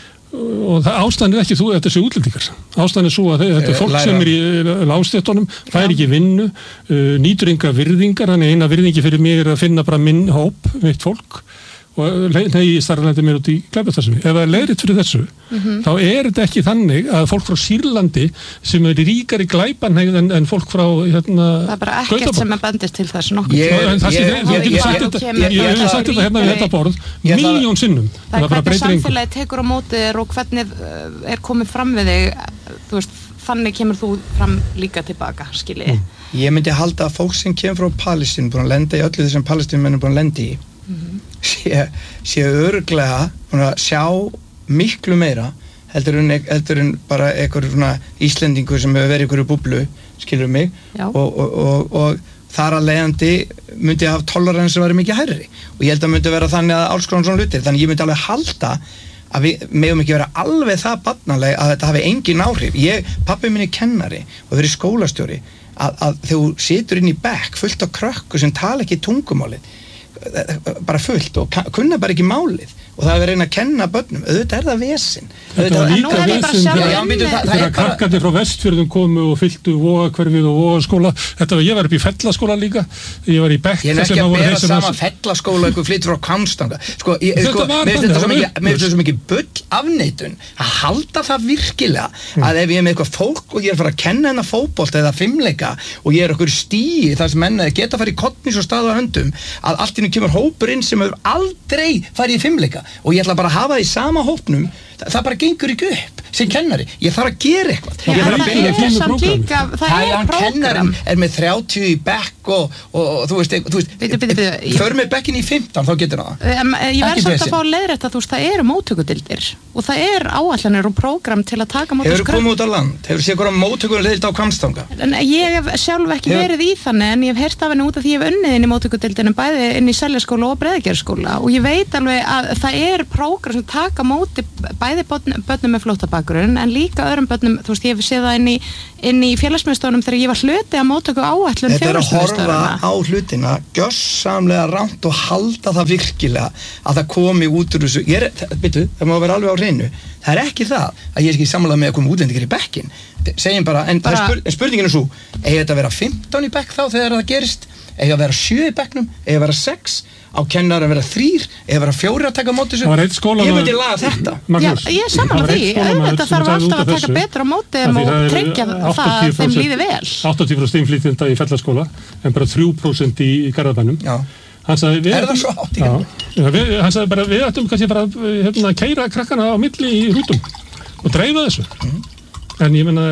Speaker 3: Og ástæðan er ekki þú eftir þessi útlendingar. Ástæðan er svo að þetta er fólk sem er í lágstéttunum, fær ekki vinnu, nýtur enga virðingar, þannig eina virðingi fyrir mig er að finna bara minn hóp, mitt fólk. Og ég starflendi mér út í glæpastarfsemi. Ef það er leiðrétt fyrir þessu, þá er þetta ekki þannig að fólk frá Sýrlandi sem er ríkari glæpanhegð en fólk frá
Speaker 1: það er bara ekkert sem bendist til þessu nokkuð.
Speaker 3: Ég hef sagt þetta hérna við þetta borð milljón sinnum.
Speaker 1: Það er hvernig samfélagi tekur á móti þér og hvernig er komið fram við þig, þú veist, þannig kemur þú fram líka tilbaka, skiljið.
Speaker 2: Ég myndi halda að fólk sem kemur frá Palestínu búin að lenda í öllu þessum Palestínumennum búin að lenda í sé örglega að sjá miklu meira heldur en bara einhver svona Íslendingur sem hefur verið í einhverju búblu, skilur mig, og þar að leiðandi myndi að hafa tolerans sem væri mikið hærri og ég held að myndi vera þannig að alls konar svona hlutir, þannig ég myndi alveg halda að við megum ekki vera alveg það barnaleg að þetta hafi engin áhrif. Pabbi minn er kennari og verið skólastjóri að þegar þú situr inn í bekk fullt á krökku sem tala ekki tungumálið bara fullt og kunna bara ekki málið og það er að reyna að kenna börnum, auðvitað er það vesinn.
Speaker 3: Þetta var líka vesinn þegar krakkandi frá Vestfjörðum komu og fylltu Vogahverfið og Vogaskóla. Ég var upp í Fellaskóla líka, ég var í Bekka.
Speaker 2: Ég er ekki að bera saman Fellaskóla eitthvað flyttur frá Hvammstanga. Mér finnst þetta svo mikið bull afneitun að halda það virkilega að ef ég er með eitthvað fólk og ég er að fara að kenna hennar fótbolta eða fimleika og ég er okkur stíi þar sem menn geta að fara í kottnis og staða höndum að allt í einu kemur hópur inn sem hefur aldrei farið í fimleika og ég ætla bara að hafa það í sama hópnum, það bara gengur ekki upp, sem kennari, ég þarf að gera eitthvað.
Speaker 1: Það er samt líka, það er prógram.
Speaker 2: Er með 30 í bekk og þú veist, för með bekkin í 15, þá getur það.
Speaker 1: Ég verð samt að fá leiðrétta, þú veist, það eru móttökudildir og það er áætlanir og prógram til að taka móttöku.
Speaker 2: Hefur komið út á land? Hefur séð hverja móttökudild á Hvammstanga?
Speaker 1: Ég hef sjálf ekki verið í þannig, en ég hef heyrt af henni út af því ég hef unnið inn í móttökudildinu, bæði inn í Seljaskóla og Breiðagerðsskóla, og ég veit alveg að það er prógram sem taka móti bæði börnum með flóttabakgrunn en líka öðrum börnum, þú veist, ég hef séð það inn í félagsmiðstöðunum þegar ég var hluti að móttöku áætlun félagsmiðstöðuna.
Speaker 2: Þetta er að horfa á hlutina gjörsamlega rangt og halda það virkilega að það komi út úr þessu. Það má vera alveg á hreinu. Það er ekki það að ég er ekki sammála með að koma útlendingar í bekkin. Segjum bara, en spurningin er svo, eigi þetta að vera 15 í bekk þá þegar það gerist, eigi að vera 7 í bekknum, eigi að vera 6, á kennar að vera 3, eigi að vera 4 að taka á móti þessu. Ég myndi laga þetta.
Speaker 1: Ég er sammála því, þetta þarf alltaf að taka betur á móti þeim og tryggja það að þeim líði vel.
Speaker 3: 80% innflytjenda í Fellaskóla, en bara 3% í Garðabænum. Hann sagði,
Speaker 2: það svo hátt í
Speaker 3: Garðabænum? Hann sagði bara, við ættum kannski bara að keyra krakkana á milli í rútum og dreifa þessu. En ég meina,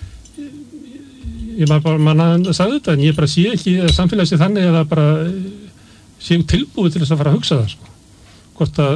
Speaker 3: mann sagði þetta, en ég bara sé ekki að samfélagi sé þannig að það bara séu tilbúið til þess að fara að hugsa það, sko. Hvort að,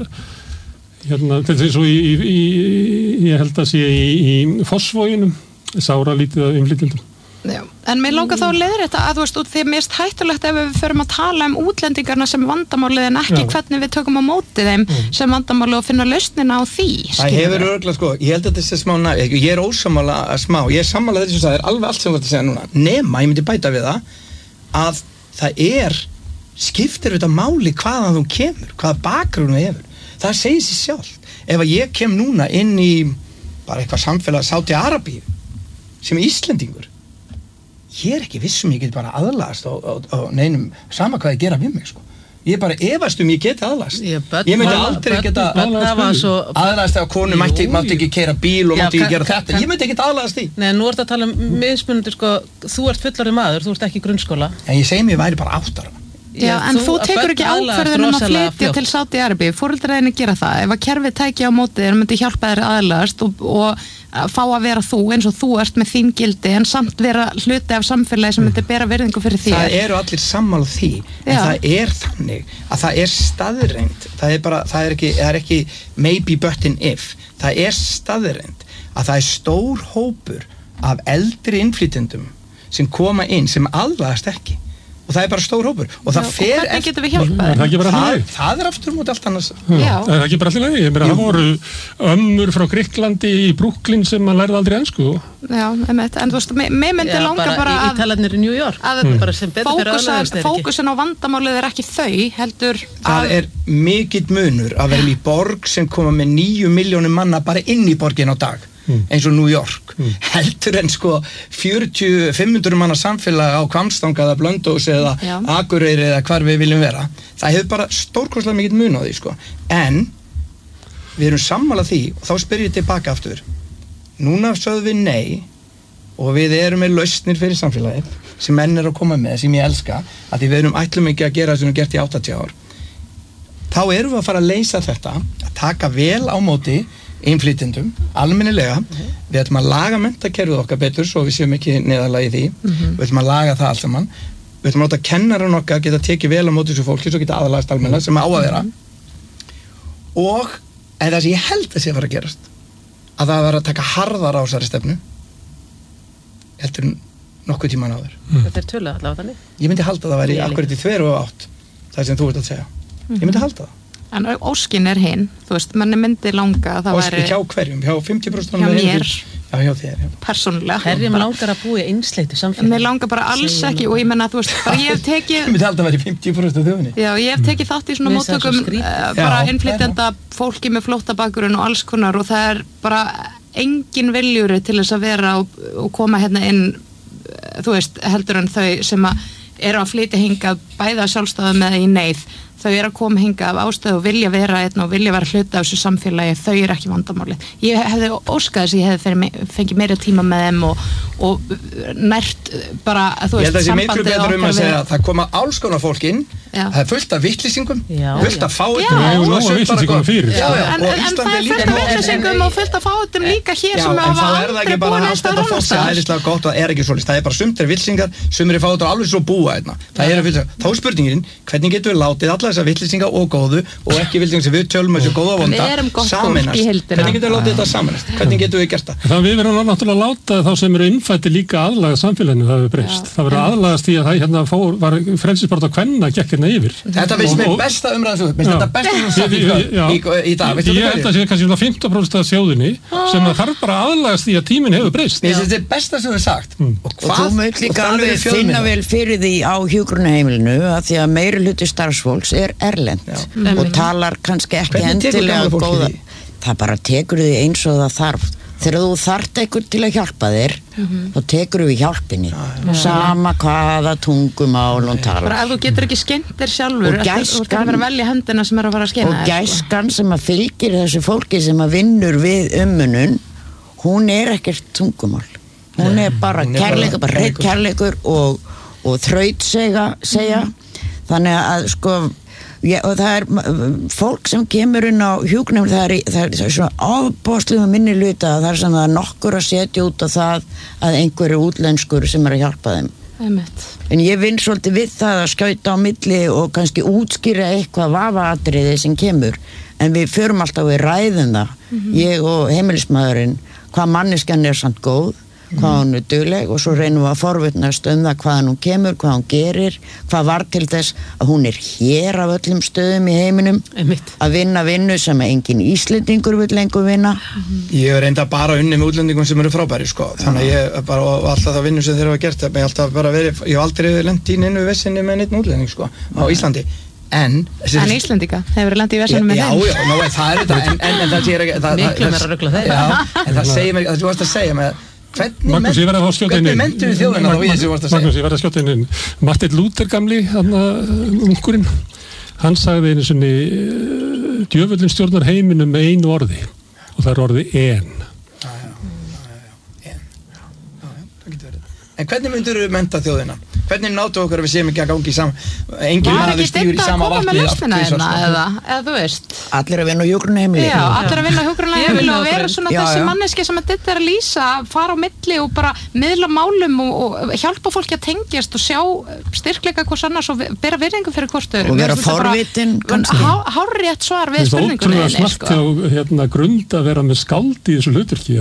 Speaker 3: til þess að ég held að sé í Fossvoginum, sára lítið af innflytjendum.
Speaker 1: Já, en mér langar þá að leiðrétta að þú veist, því að mér er hættulegt ef við förum að tala útlendingarna sem vandamálið en ekki hvernig við tökum á móti þeim sem vandamálið og finna lausnina á því.
Speaker 2: Það hefur örgulega, sko, ég held að þetta sé smá ég er ósammála ég er sammála þetta sem það er alveg allt sem þú ert að segja núna, nema ég myndi bæta við það að það skiptir þetta máli hvaðan þú kemur, hvaða bakgrunn þú hefur. Það segir sér sjálf. Ef að ég kem núna inn í bara eitthvað samfélag Sádi-Arabíu sem Íslendingur, ég er ekki vissum ég get bara aðlagast á neinum sama hvað ég gera við mig, sko. Ég bara efast ég geti aðlagast. Ég myndi aldrei geta aðlagast ef konu mátti ekki keyra bíl og mátti ekki gera þetta. Ég myndi ekki aðlagast því.
Speaker 5: Nei, nú ertu að tala mismunandi, sko, þú ert fullorðinn maður, þú ert ekki í grunnskóla.
Speaker 2: En ég segi mér væri bara 8 ára.
Speaker 1: Já, en þú tekur ekki ákvörðun að flytja til Sádi-Arabíu, foreldrar gera það. Ef að kerfið tæki á móti þér myndi hjálpa þér aðlagast og fá að vera þú eins og þú ert með þín gildi en samt vera hluti af samfélagi sem myndi bera virðingu fyrir þér.
Speaker 2: Það eru allir sammála því, en það er þannig að það er staðreind. Það er ekki maybe but in if. Það er staðreind að það er stór hópur af eldri innflytjendum sem koma inn sem aðlagast ekki. Og það er bara stór hópur og það fer
Speaker 1: hvernig getum við hjálpað?
Speaker 2: Það er aftur mútið allt annars.
Speaker 3: Það er ekki bara allir lagi. Ég meina, það voru ömmur frá Grikklandi í Brooklyn sem maður lærði aldrei ensku.
Speaker 1: Já, en þú veist, mér myndi langa bara
Speaker 5: í talarnir í New York
Speaker 1: að fókusin á vandamálið er ekki þau heldur
Speaker 2: það er mikill munur að vera í borg sem koma með 9 milljónir manna bara inn í borgin á dag eins og New York heldur en sko 40-500 manna samfélag á Hvammstanga eða Blönduósi eða Akureyri eða hvar við viljum vera. Það hefur bara stórkostlega mikill mun á því, sko. En við erum sammála því og þá spyr ég tilbaka aftur. Núna sögðum við nei og við erum með lausnir fyrir samfélagið sem menn er að koma með, sem ég elska, að því við erum ætlum ekki að gera sem við gert í 80 ár. Þá erum við að fara að leysa þetta, að taka vel á móti innflytjendum, almennilega. Við ætlum að laga menntakerfið okkar betur svo við séum ekki neðarlega í því. Við ætlum að laga það allt saman. Við ætlum að láta kennaran okkar geta tekið vel á móti þessu fólki svo geta aðalagast almennilega sem á að vera. Og það sem ég held að sé að fara að gerast að það var að taka harðar á þessari stefnu heldur nokkuð tíman áður.
Speaker 5: Þetta er töluð allavega þannig?
Speaker 2: Ég myndi halda að það væri akkurat í þveru og átt það sem þú ert að segja. Ég myndi halda það.
Speaker 1: En óskin er hinn, þú veist, manni myndi langa að það væri...
Speaker 2: Óskin hjá hverjum? Hjá 50%?
Speaker 1: Hjá mér.
Speaker 2: Já, hjá þér, já.
Speaker 1: Persónulega.
Speaker 5: Hverjum langar að búa í einsleitu samfélagi?
Speaker 1: Mér langar bara alls ekki og ég menna, þú veist, bara ég hef tekið...
Speaker 2: Ég myndi halda að væri 50% af þjóðinni.
Speaker 1: Já, ég hef tekið þátt í svona móttökum bara innflytjenda fólki með flóttabakgrunn og alls konar og það er bara engin viljuri til þess að vera og koma hérna inn, þú veist, heldur en þau sem eru að flytja hingað bæða sjálfstæðum eða í neyð. þau að koma hingað af ástæðu og vilja vera einn og vilja vera hluta af þessu samfélagi, þau ekki vandamálið. Ég hefði óskað þess að ég hefði fengið meira tíma með þeim og nært bara, þú veist, sambandið
Speaker 2: okkar við. Að segja, það koma alls konar fólk inn, það fullt af vittlýsingum, fullt af fáitum
Speaker 1: en það fullt af vittlýsingum og fullt af fáitum líka hér sem hafa aldrei búin að staða
Speaker 2: það bara sumtir vittlýsingar, sumir fáitur alveg svo búa einna. Þá spurningin, hvernig getur við látið alla þessar vittlýsingar og góðu og ekki vittlýsingar sem við tölum þessu góða og vonda saminast. Hvernig getur við látið þetta saminast? Hvernig getur við gert það?
Speaker 3: Við verðum náttúrulega að láta þá sem eru innfæddir líka aðlaga samfélaginu, það hefur breyst. Það verður aðlagast í að það hérna var frelsisbaráttu að kvenna gekk hérna yfir.
Speaker 2: Þetta finnst mér besta umræðu, finnst þetta besta sem sagt í dag.
Speaker 3: Ég held að sé kannski 15% af þjóðinni sem þarf bara aðlagast í að tíminn hefur breyst.
Speaker 2: Þetta er besta sem við sagt.
Speaker 4: Og þú mögt líka alveg finna vel fyrir því á hjúkrunarheimilinu að því að meiri hluti starfsfólks erlend og talar kannski ekki endilega góða. Það bara tekur því eins og það þarf. Þegar þú þarft einhver til að hjálpa þér þá tekur við hjálpinni sama hvaða tungumál hún talar.
Speaker 1: Bara ef þú getur ekki skemmt þér sjálfur þú ert að vera að velja hendina sem er að fara að skemma
Speaker 4: og gæskan sem að fylgir þessu fólki sem að vinnur við umönnun, hún er ekkert tungumál, hún er bara kærleikur, bara hreinn kærleikur og þrautsega segja, þannig að sko og það er fólk sem kemur inn á hjúkrunum, það er svona ábóðslega minni hluta, það er svona nokkur að setja út á það að einhverju útlenskur sem er að hjálpa þeim. En ég vinn svolítið við það að skauta á milli og kannski útskýra eitthvað vafaatriði sem kemur, en við förum alltaf við ræðum það, ég og heimilismæðurinn, hvað manneskjan er samt góð, hvað hún er dugleg og svo reynum við að forvitnast það hvaðan hún kemur, hvað hún gerir, hvað var til þess að hún er hér af öllum stöðum í heiminum að vinna vinnu sem engin Íslendingur vill lengur vinna.
Speaker 2: Ég hef reynda bara unni með útlendingum sem eru frábæri sko, þannig að ég bara og alltaf það vinnu sem þeir hafa gert, ég hef aldrei lent í neinu vessinni með neitt útlending sko á Íslandi. En
Speaker 1: Íslendinga, hefur lendið í versunum með þeim?
Speaker 2: Já, það er þetta, en það sé ekki
Speaker 5: miklu meira rugla þeir.
Speaker 2: En það segir mér, þú varst að segja mér
Speaker 3: Magnús, ég verði að skjóta inn
Speaker 2: mentum við þjóðina þá í þessu varst að segja?
Speaker 3: Magnús, ég verði að skjóta inn Martin Luther gamli, ungurinn, hann sagði einu sinni djöfullin stjórnar heiminum með einu orði og það er orði en.
Speaker 2: En hvernig myndur við mennta þjóðina? Hvernig nátu okkar við séum ekki að gangi í engin maður stígur í sama vatni
Speaker 1: eða þú veist
Speaker 4: allir að vinna á hjúkrunarheimili
Speaker 1: allir að vinna á hjúkrunarheimili og vera svona þessi manneski sem að þetta er að lýsa, fara á milli og bara miðla málum og hjálpa fólki að tengjast og sjá styrkleika hvers annars og bera virðingu fyrir hvort
Speaker 4: og vera forvitin
Speaker 1: hárrétt svar við spurningunni.
Speaker 3: Það er ótrúlega smart á grund að vera með skáld í þessu hlutverki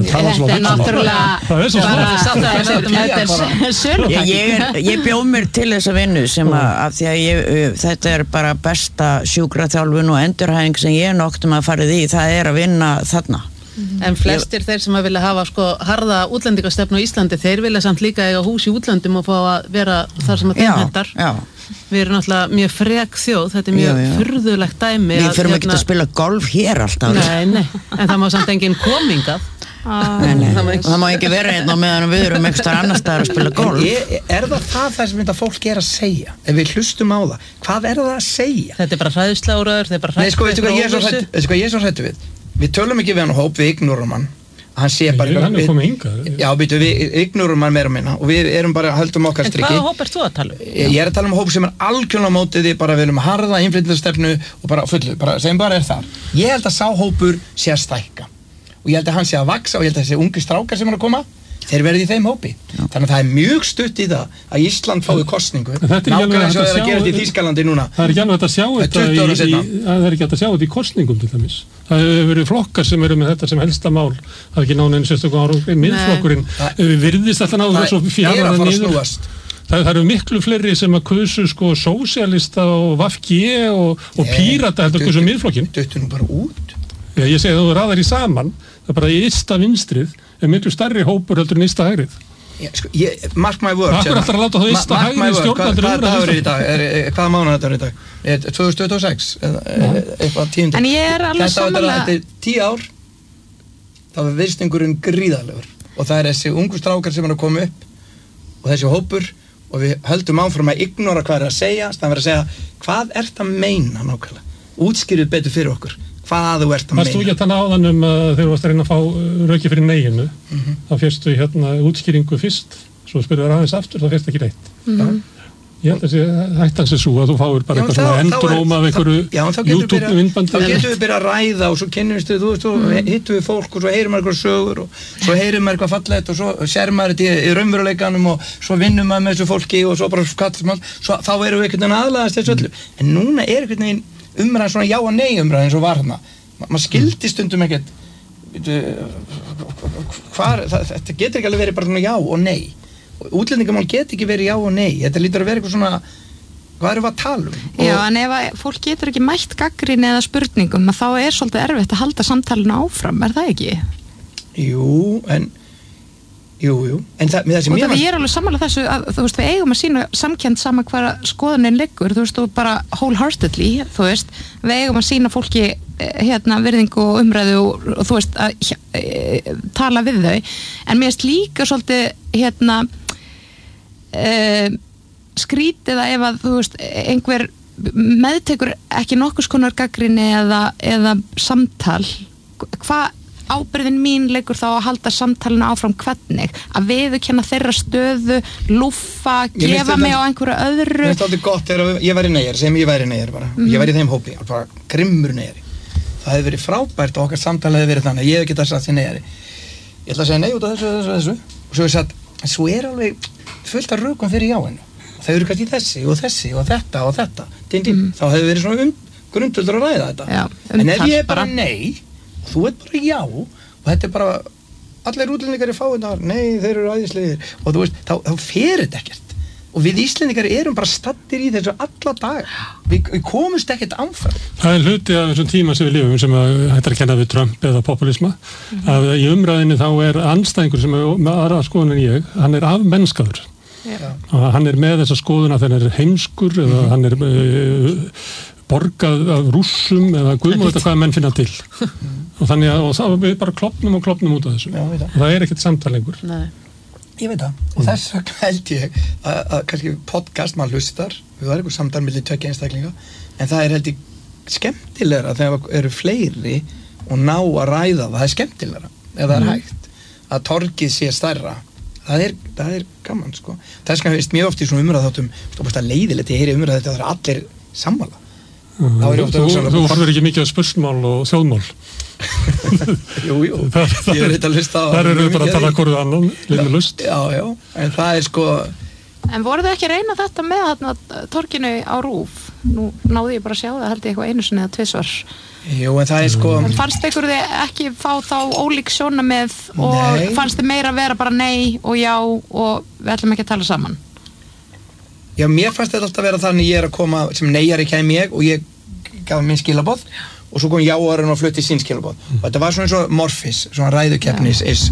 Speaker 4: ég bjóð mér til þessa vinnu sem að því að þetta er bara besta sjúkraþjálfun og endurhæfing sem ég noktum að farið í, það er að vinna þarna.
Speaker 5: En flestir þeir sem að vilja hafa sko harða útlendingastefnu á Íslandi, þeir vilja samt líka eiga hús í útlöndum og fá að vera þar sem að þeim hendar. Við erum náttúrulega mjög frek þjóð, þetta er mjög furðulegt dæmi.
Speaker 4: Við förum ekki að spila golf hér alltaf.
Speaker 5: Nei, en það má samt engin komingað.
Speaker 4: Það má ekki vera einn á meðan við erum ekstra annar staðar að spila golf.
Speaker 2: Er það sem þetta fólk er að segja? Ef við hlustum á það, hvað er það að segja?
Speaker 5: Þetta er bara hræðsláraður, þetta er bara
Speaker 2: hræðsláraður. Veistu hvað ég er svo hræddur við? Við tölum ekki við hann hóp, við ignorum hann. Hann sé bara
Speaker 3: hann er komið hingað.
Speaker 2: Já, við ignorum hann meira og minna og við erum bara höldum okkar strikki.
Speaker 5: En hvaða hóp ert þú að tala um?
Speaker 2: Ég er að tala um hóp sem er algjörlega á móti því, bara við erum að harða innflytjendastefnu og bara fullu, sem bara er þar. Ég held að sá hópur sé að stækka og ég held að hann sé að vaxa og ég held að þessi ungi strákar sem er að koma, þeir verði í þeim hópi. Þannig að það er mjög stutt í það að Ísland fái kosningu. Nákvæmlega eins og það er að gerast í Þýskalandi núna.
Speaker 3: Það er ekki alveg hægt að sjá þetta í kosningum til dæmis. Það hefur verið flokkar sem eru með þetta sem helsta mál. Það er ekki náinn sérstaklega árangri. Miðflokkurinn virðist alltaf náðu þessu fjarlægðan niður. Það eru miklu fleiri sem að kusu sko sósíalista og VG og Pírata heldur kusu miðflokkinn.
Speaker 2: Duttu nú bara út.
Speaker 3: Já, ég segi að þú raðar í saman, það er bara í ysta vinstrið er miklu stærri hópur heldur en ysta hægrið.
Speaker 2: Mark my words.
Speaker 3: Akkur ætlar að láta það ysta hægrið stjórnaldur
Speaker 2: Hvað dagur er í dag? Hvaða mánuð þetta er í dag? 2026? Eitthvað 10.
Speaker 1: En ég er alveg samanlega.
Speaker 2: Þetta er 10 ár, þá er viðstingurinn gríðarlegur og það er þessi ungu strákar sem er að koma upp og þessi hópur og við höldum áfram að ignora hvað að segja, það verður að segja hvað ert að meina nákvæmlega, útskýrðu betur fyrir okkur hvað þú ert að meina.
Speaker 3: Varst þú ekki að tala áðan þegar þú varst að reyna að fá röki fyrir neginu, þá fyrstu útskýringu fyrst, svo spyrður aðeins aftur, þá fyrst ekki reitt. Ég held að hættan sé svo að þú fáir bara eitthvað svona endróma af einhverju YouTube-myndbandi.
Speaker 2: Þá getum við byrjað að ræða og svo kynnumst við, þú hittum við fólk og svo heyrum maður eitthvað sögur og svo heyrum maður eitthvað fallegt og svo sér maður þetta í raunveruleikanum og svo vinnum maður með þessu fólki og svo bara þá erum við einhvern veginn aðlagast þessu öllu. En núna einhvern veginn umræðan svona já og nei umræðan eins og var hana. Maður skildi stundum ekkert, þetta getur ekki alveg verið bara svona já og nei. Útlendingamál get ekki verið já og nei, þetta lítur að vera eitthvað svona, hvað erum við að tala um?
Speaker 1: Já, en ef fólk getur ekki mætt gagnrýni eða spurningum, þá svolítið erfitt að halda samtalinu áfram, það ekki?
Speaker 2: Jú, en það sem
Speaker 1: ég er alveg sammála þessu að, þú veist, við eigum að sína samkennd sama hvaða skoðunin liggur, þú veist, og bara wholeheartedly, þú veist, við eigum að sína fólki virðingu og umræðu og þú veist, að tala við þau, en mér finnst líka svolítið, skrítið að ef að, þú veist, einhver meðtekur ekki nokkurs konar gagnrýni eða samtal, hvað ábyrgðin mín leikur þá að halda samtalinu áfram hvernig, að viðurkenna þeirra stöðu, lúffa, gefa mig á einhverju öðru.
Speaker 2: Mér finnst þetta gott þegar ég væri neyjar, segjum ég væri neyjar bara, ég væri í þeim hópi, bara grimmur neyjari. Það hefði verið frábært og okkar samtal hefði verið þannig að ég hef getað sagt því neyjari. Ég ætla að segja nei út af þessu og svo ég sagt, svo alveg fullt af rökum fyrir jáinu. Þau eru kannski þessi og þetta og þetta. Þá hefði verið svona grundvöldur að ræða þetta.
Speaker 1: Já,
Speaker 2: en ef ég er bara nei, þú ert bara já og þetta er bara allir útlendingar í fáinnar, nei þeir eru æðislegir og þú veist, þá fer þetta ekkert og við Íslendingar erum bara stattir í þessu alla dag, við komumst ekkert áfram.
Speaker 3: Það er hluti af þessum tíma sem við lifum sem hættar að kenna við Trump eða populisma, að í umræðinni þá er andstæðingur sem er með aðra skoðun en ég, hann er afmennskaður og hann er með þessa skoðun að hann er heimskur eða hann er borgað af rússum eða guðmóð hvað menn finna til og þannig að þá við bara klopnum út af þessu og það er ekkert samtal lengur.
Speaker 5: Nei.
Speaker 2: Ég veit það og þess vegna held ég að kannski podcast maður hlustar, við varum eitthvað samtal milli tveggja einstaklinga en það er held ég skemmtilegra þegar eru fleiri og ná að ræða það er skemmtilegra ef það er hægt að torgið sé stærra það er gaman sko þess vegna veist mjög oft í svona umræðaþáttum stópast að leiðilegt ég heyri umræða þetta það er allir sammála.
Speaker 3: Þú horfir ekki mikið á spursmál og þjóðmál.
Speaker 2: Jú, ég er eitthvað að hlusta á
Speaker 3: þar eru við bara að tala hverju annan linnulust.
Speaker 2: Já, en það er sko
Speaker 1: En voru þau ekki að reyna þetta með torginu á RÚV? Nú náði ég bara að sjá það held ég eitthvað einu sinni eða tvisvar.
Speaker 2: Jú, en það er sko
Speaker 1: En fannst ykkur þið ekki fá þá ólík sjónarmið og fannst þið meira að vera bara nei og já og við ætlum ekki að tala saman?
Speaker 2: Já, mér fannst þetta alltaf vera þannig ég er að koma sem neyjari kem ég og ég gaf minn skilaboð og svo kom jáarinn og flutti sín skilaboð og þetta var svona eins og Morfís, svona ræðukeppni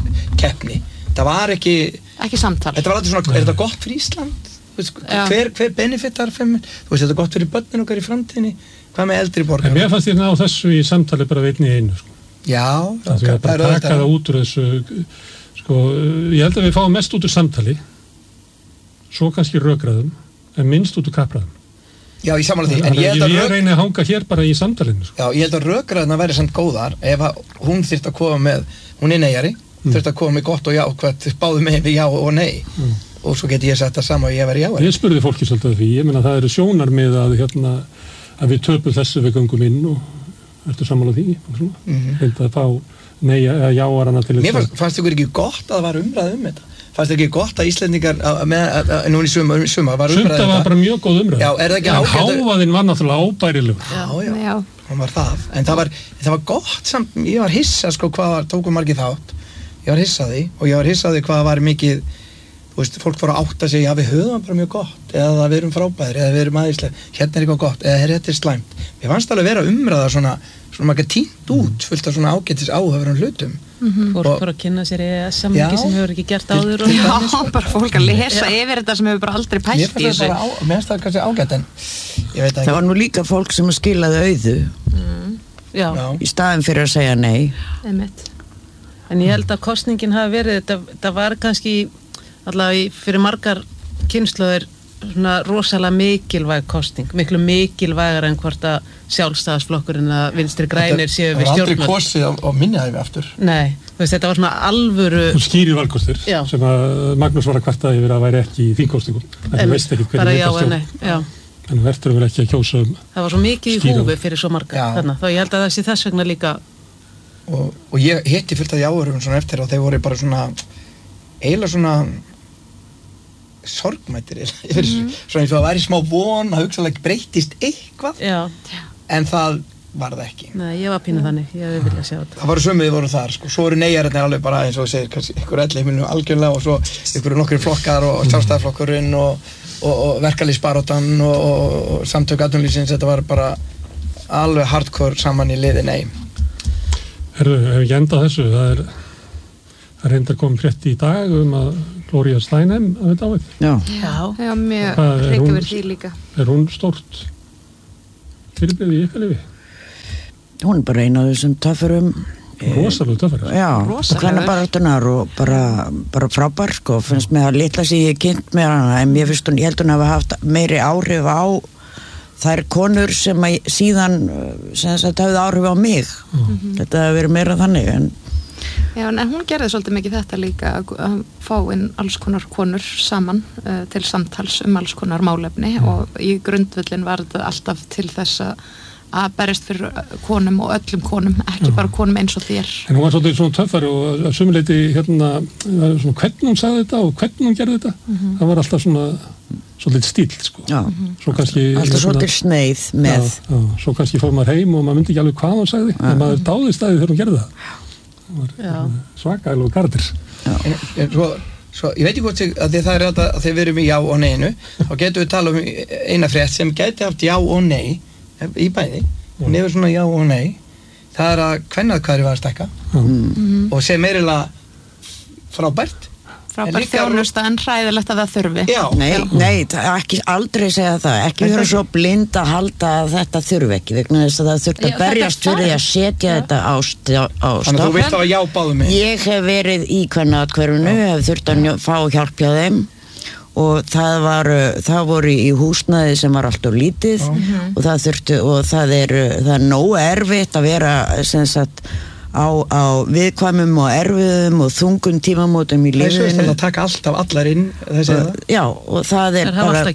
Speaker 2: það var ekki
Speaker 1: samtal
Speaker 2: þetta var alltaf svona, er þetta gott fyrir Ísland? Hver benefitar þú veist, þetta er gott fyrir börnin okkar í framtíðinni hvað með eldri borgar?
Speaker 3: En mér fannst ég ná þessu í samtali bara veitni í einu sko.
Speaker 2: Já,
Speaker 3: það er bara að taka það út úr þessu sko, ég held að við fáum mest út úr samtali svo kannski rökræðum en minnst út úr kappræðum.
Speaker 2: Já, ég samanlega því.
Speaker 3: En ég reyni að hanga hér bara í samtalinu. Sko.
Speaker 2: Já, ég held að rökræðina væri samt góðar ef hún þyrfti að koma með, hún er neyjari, þyrfti að koma með gott og jákvætt, báðu með já og nei. Og svo geti ég sagt það sama og ég væri jáari.
Speaker 3: Ég spurði fólki svolítið því, ég meina það eru sjónarmið að við töpum þessu við göngum inn og ertu sammála því og svona. Held að fá nei eða jáarana til þess.
Speaker 2: Mér fannst ykkur ekki gott að það var umræð þetta. Fannst ekki gott að Íslendingar núna í suma var umræðið
Speaker 3: það var bara mjög góð umræð
Speaker 2: já, er það ekki ágætt
Speaker 3: hávaðinn var náttúrulega ábærilegur
Speaker 2: já, hann var það en það var gott samt, ég var hissa sko hvað tókum margir þátt ég var hissaði og ég var hissaði hvað var mikið þú veist, fólk fór að átta sig já við höfum bara mjög gott eða við erum frábæðir eða við erum aðeinslega hérna er eitthvað gott eða þetta er slæmt ég fannst alveg vera umræða svona maður tínt út fullt af svona ágætis áhugaverðum hlutum
Speaker 5: fólk fór að kynna sér samlingi sem hefur ekki gert áður
Speaker 1: já, bara fólk að lesa yfir þetta sem hefur bara aldrei pælt í þessu
Speaker 2: mér finnst það kannski ágætt en ég veit ekki
Speaker 4: það var nú líka fólk sem skilaði auðu í staðin fyrir að segja nei
Speaker 5: en ég held að kosningin hafi verið þetta var kannski allavega fyrir margar kynslóðir svona rosalega mikilvæg kosning, miklu mikilvægar en hvort að sjálfstæðisflokkurinn að vinstri grænir séu við stjórnvöld.
Speaker 2: Það var aldrei kosið á minniæfi aftur.
Speaker 5: Nei, þetta var svona alvöru...
Speaker 3: Skýrir valkostir sem að Magnús var að kvarta yfir að væri ekki í þingkostingum. Það veist ekki hvernig
Speaker 5: þetta
Speaker 3: en verður vel ekki að kjósa
Speaker 5: það var svo mikið í húfi fyrir svo marga þarna, þá ég held að það sé þess vegna líka
Speaker 2: og ég hitti fullt af jáurum svona eftir og þeir voru bara svona eiginlega svona sorgmættir svona eins og það væri smá von að hugsaðlega breytist eitthvað en það var það ekki.
Speaker 5: Nei, ég var pínu þannig, ég hefði viljað sjá þetta.
Speaker 2: Það voru sömuði voru þar, sko, svo eru neyjararnir alveg bara eins og þú segir, kannski ykkur elleiminu algjörlega og svo ykkur nokkri flokkar og sjálfstæðarflokkurinn og verkalýðsbarátan og samtök atvinnulífsins, þetta var bara alveg hardcore saman í liði, nei.
Speaker 3: Herðu, hef ég endað þessu, það reyndar komið frétt í dag að Gloria Steinem að þetta áveg.
Speaker 1: Já, mjög hreykja verið því líka.
Speaker 3: Er hún stórt fyrirbrigði í ykkar lifi?
Speaker 4: Hún bara eina af þessum töffurum.
Speaker 3: Rosalega töffurum.
Speaker 4: Já, hvernig baráttunar og bara frábær, sko, finnst mér að litla sig ég kynnt með hana, en ég held hún hafa haft meiri áhrif á þær konur sem síðan sem þetta hafði áhrif á mig. Þetta hefur verið meira þannig, en
Speaker 1: Já, en hún gerði svolítið mikið þetta líka að fá inn alls konar konur saman til samtals alls konar málefni og í grundvöllin var þetta alltaf til þess að berjast fyrir konum og öllum konum, ekki bara konum eins og þér.
Speaker 3: En hún var svolítið svona töffari og að sumuleyti svona hvernig hún sagði þetta og hvernig hún gerði þetta, það var alltaf svona svolítið stíll, sko.
Speaker 4: Já,
Speaker 3: svo kannski,
Speaker 4: alltaf svolítið sneið með.
Speaker 3: Já, svo kannski fór maður heim og maður myndi ekki alveg hvað hún sagði, en maður dáði staðið þegar hún gerði það. Svakalega karakter.
Speaker 2: En svo ég veit ekki hvort að það er að þegar við erum í já og neinu þá getum við tala eina frétt sem gæti haft já og nei í bæði og nefnir svona já og nei það að kvennaðkvæðri var að stekka og sem meirilega frábært
Speaker 1: þjónusta en hræðilegt að það þurfi.
Speaker 4: Nei, ekki aldrei segja það, ekki vera svo blind að halda að þetta þurfi ekki, vegna þess að það þurft að berjast fyrir að setja þetta á stopp.
Speaker 2: Þannig að þú vilt að já báðu mig.
Speaker 4: Ég hef verið í kvennaðkverfinu, hef þurft að fá hjálp hjá þeim og það voru í húsnæði sem var alltaf lítið og það er nógu erfitt að vera sem sagt á viðkvæmum og erfiðum og þungum tímamótum í lífinu.
Speaker 2: Það er að taka alltaf allar inn þessi
Speaker 4: Já, og það er bara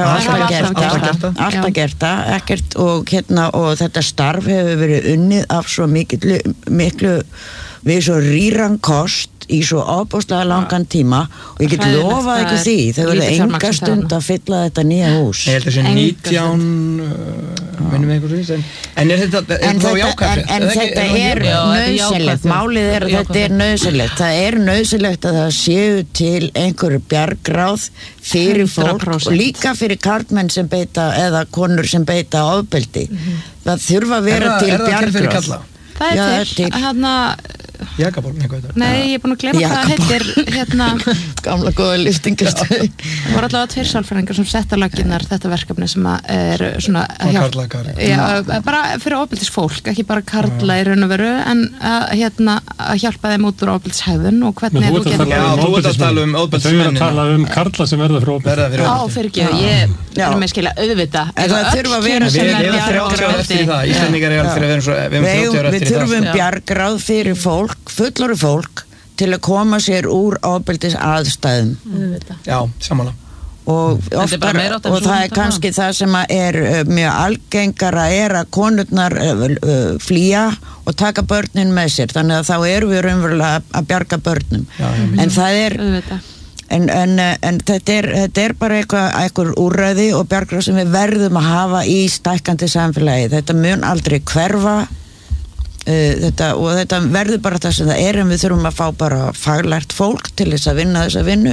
Speaker 4: alltaf gert það ekkert og þetta starf hefur verið unnið af svo miklu við svo rýran kost í svo ofboðslega langan tíma og ég get lofað ekki því þau verður enga stund að fylla þetta nýja hús.
Speaker 2: Ég held að þessi 19 minnum einhvers en er þetta þá jákvæmt?
Speaker 4: En þetta er nauðsynlegt, málið er að þetta er nauðsynlegt, það er nauðsynlegt að það séu til einhverju bjargráð fyrir fólk og líka fyrir karlmenn sem beita eða konur sem beita ofbeldi. Það þurfa að vera til bjargráð.
Speaker 2: Er það til fyrir kalla?
Speaker 1: Það er til
Speaker 2: Jakabóln eitthvað þetta?
Speaker 1: Nei, ég er búin að glemma hvað heitir
Speaker 4: gamla góða lyftingastöð.
Speaker 1: Það voru allavega 2 sálfræðingar sem setta laginnar þetta verkefni sem er svona bara fyrir ofbeldisfólk, ekki bara karla í raun og veru en að hjálpa þeim út úr ofbeldishegðun og hvernig
Speaker 2: þú getur þú ert að tala ofbeldismennin.
Speaker 3: Þau tala karla sem verða fyrir ofbeldis.
Speaker 1: Já, fyrirgefðu, ég er með skilja auðvita.
Speaker 4: Það þurfa að vera við þurfum bjargráð fyrir fullorðu fólk til að koma sér úr ofbeldis aðstæðum.
Speaker 2: Já, sammála.
Speaker 4: Og það er kannski það sem er mjög algengara er að konurnar flýja og taka börnin með sér, þannig að þá erum við raunverulega að bjarga börnum. En það er en þetta er bara eitthvað úrræði og bjargráð sem við verðum að hafa í stækkandi samfélagi. Þetta mun aldrei hverfa þetta verður bara það sem það er en við þurfum að fá bara faglært fólk til þess að vinna þessa vinnu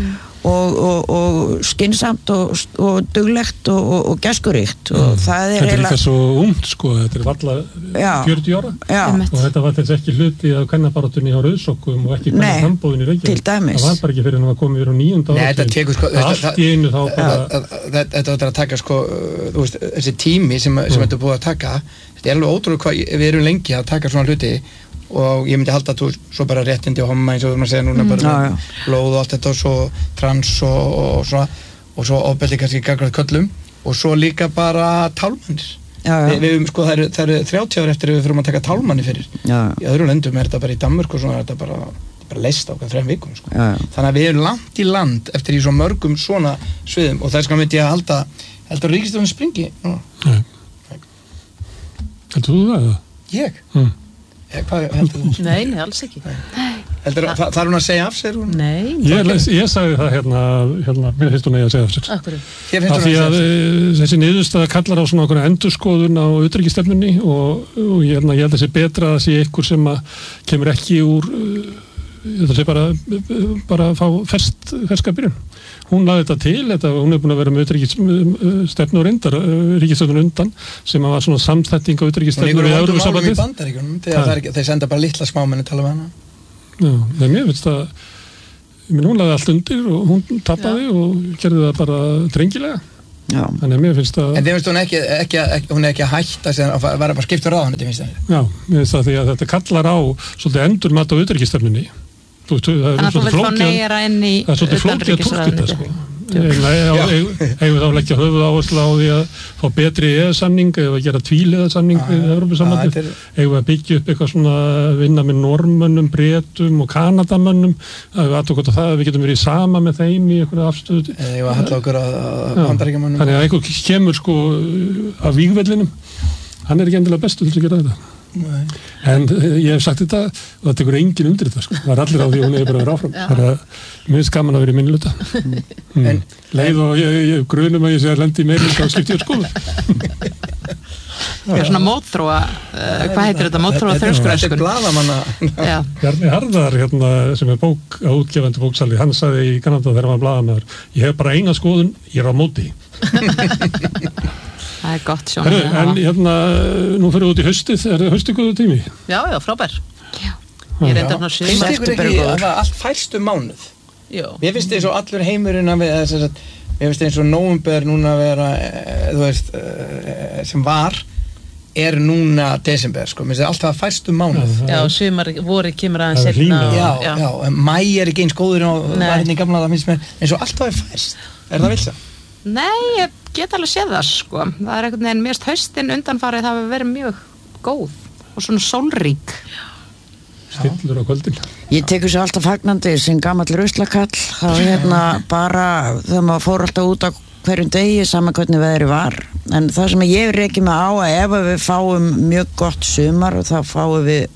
Speaker 4: og skynsamt og duglegt og gæskuríkt og það er
Speaker 3: þetta er líka svo ungt sko, þetta er varla 40 ára og þetta var þess ekki hluti af kvennabaráttunni á Rauðsokkum og ekki kvennaframboðin í Reykjavík. Það var bara ekki fyrir að það komið á 9. ára.
Speaker 2: Þetta tekur sko
Speaker 3: allt í einu þá bara
Speaker 2: þetta var að taka sko þú veist þessi tími sem þetta er búið að taka þetta er alveg ótrúlega hvað við erum lengi að taka svona hluti og ég myndi halda að þú svo bara réttindi og homma eins og þú maður segja núna bara blóð og allt þetta og svo trans og svona og svo ofbeldi kannski gagnvart körlum og svo líka bara tálmannir. Við sko, það eru 30 ár eftir að við þurfum að taka tálmanni fyrir. Í öðrum löndum þetta bara í Danmörku og svona, þetta bara leyst á 3 vikum sko. Þannig að við erum langt í land eftir í svo mörgum svona sviðum og þess vegna myndi ég að halda að ríkisstjórnin springi.
Speaker 3: Nei. Heldur þú það eða?
Speaker 2: Ég? Hvað heldur þú?
Speaker 5: Nei, alls ekki.
Speaker 2: Þarf hún að segja af sér?
Speaker 5: Nei.
Speaker 3: Ég sagði það hérna, mér finnst hún að segja af sér.
Speaker 5: Akkur.
Speaker 3: Af því að þessi niðurstaða kallar á svona okkur endurskoðun á utanríkisstefnunni og ég held að þessi betra að sé einhver sem að kemur ekki úr þetta sé bara að fá ferska byrjun. Hún laði þetta til, hún búin að vera með utanríkisstefnu og ríkisstefnu undan sem var svona samþætting á utanríkisstefnu við Evrópusambandið.
Speaker 2: Hún er í Bandaríkjunum, þeir senda bara litla smámenni tala um hana.
Speaker 3: Já, nei, mér finnst það, hún laði allt undir og hún tapaði og gerði það bara drengilega.
Speaker 4: Já.
Speaker 3: Þannig að mér finnst það...
Speaker 2: En þið finnst hún ekki að hætta sem að vera bara skiptur ráðuneyti, finnst það?
Speaker 3: Já, mér finnst það því að þetta kallar á svolítið endurmat á utanríkisstefnunni.
Speaker 1: Þannig að þú vilt fá neyjara inn í
Speaker 3: utanríkisráðuneytið. Eigum þá leggja höfuðáherslu á því að fá betri EES-samning eða gera tvíliða samning við Evrópusambandið. Eigum að byggja upp eitthvað svona vinna með Norðmönnum, Bretum og Kanadamönnum að við getum verið sama með þeim í einhverja afstöðu.
Speaker 2: Eigum að halla okkur að Bandaríkjamönnum.
Speaker 3: Þannig að einhver kemur sko af vígvellinum, hann er ekki endilega bestur til að gera þetta.
Speaker 2: Nei.
Speaker 3: En ég hef sagt þetta og það tekur enginn undir þetta sko. Það er allir á því hún er bara að vera áfram. Það er mér finnst gaman að vera í minnluta. Leið og ég grunum að ég sé að lendi í meirinn þá skipti ég skoðu.
Speaker 1: Það er svona mótþróa, hvað heitir þetta? Mótþróa þrjóskur.
Speaker 2: Þetta er blaðamanna.
Speaker 3: Bjarni Harðar sem er útgefandi bóksali, hann sagði í Kanada þegar hann var blaðamaður, ég hef bara eina skoðun, ég er á móti.
Speaker 1: Það er gott sjónum.
Speaker 3: En nú fyrir við út í haustið, er það haustið góðu tími?
Speaker 5: Já, frábær.
Speaker 1: Já.
Speaker 5: Ég reyndar svona
Speaker 2: finnst ykkur ekki að það allt færst mánuð?
Speaker 5: Já.
Speaker 2: Mér finnst eins og allur heimurinn mér finnst eins og nóvember núna að vera, þú veist, sem er núna desember, sko. Mér finnst alltaf færst mánuð.
Speaker 5: Já, sumar voru kemur aðeins seinna.
Speaker 2: Já, en mæ er ekki eins góður og var hérna í gamla það finnst mér eins og alltaf færst. Er það vilsa?
Speaker 1: Nei, ég get alveg séð það sko. Það er einhvern veginn mest haustin undanfarið það hefur verið mjög góð og svona sólrík.
Speaker 3: Stillur á kvöldin.
Speaker 4: Ég tekur sér alltaf fagnandi sem gamall ruslakall. Það bara þegar maður fór alltaf út á hverjum degi saman hvernig veðri var. En það sem ég reki mig á að ef við fáum mjög gott sumar og þá fáum við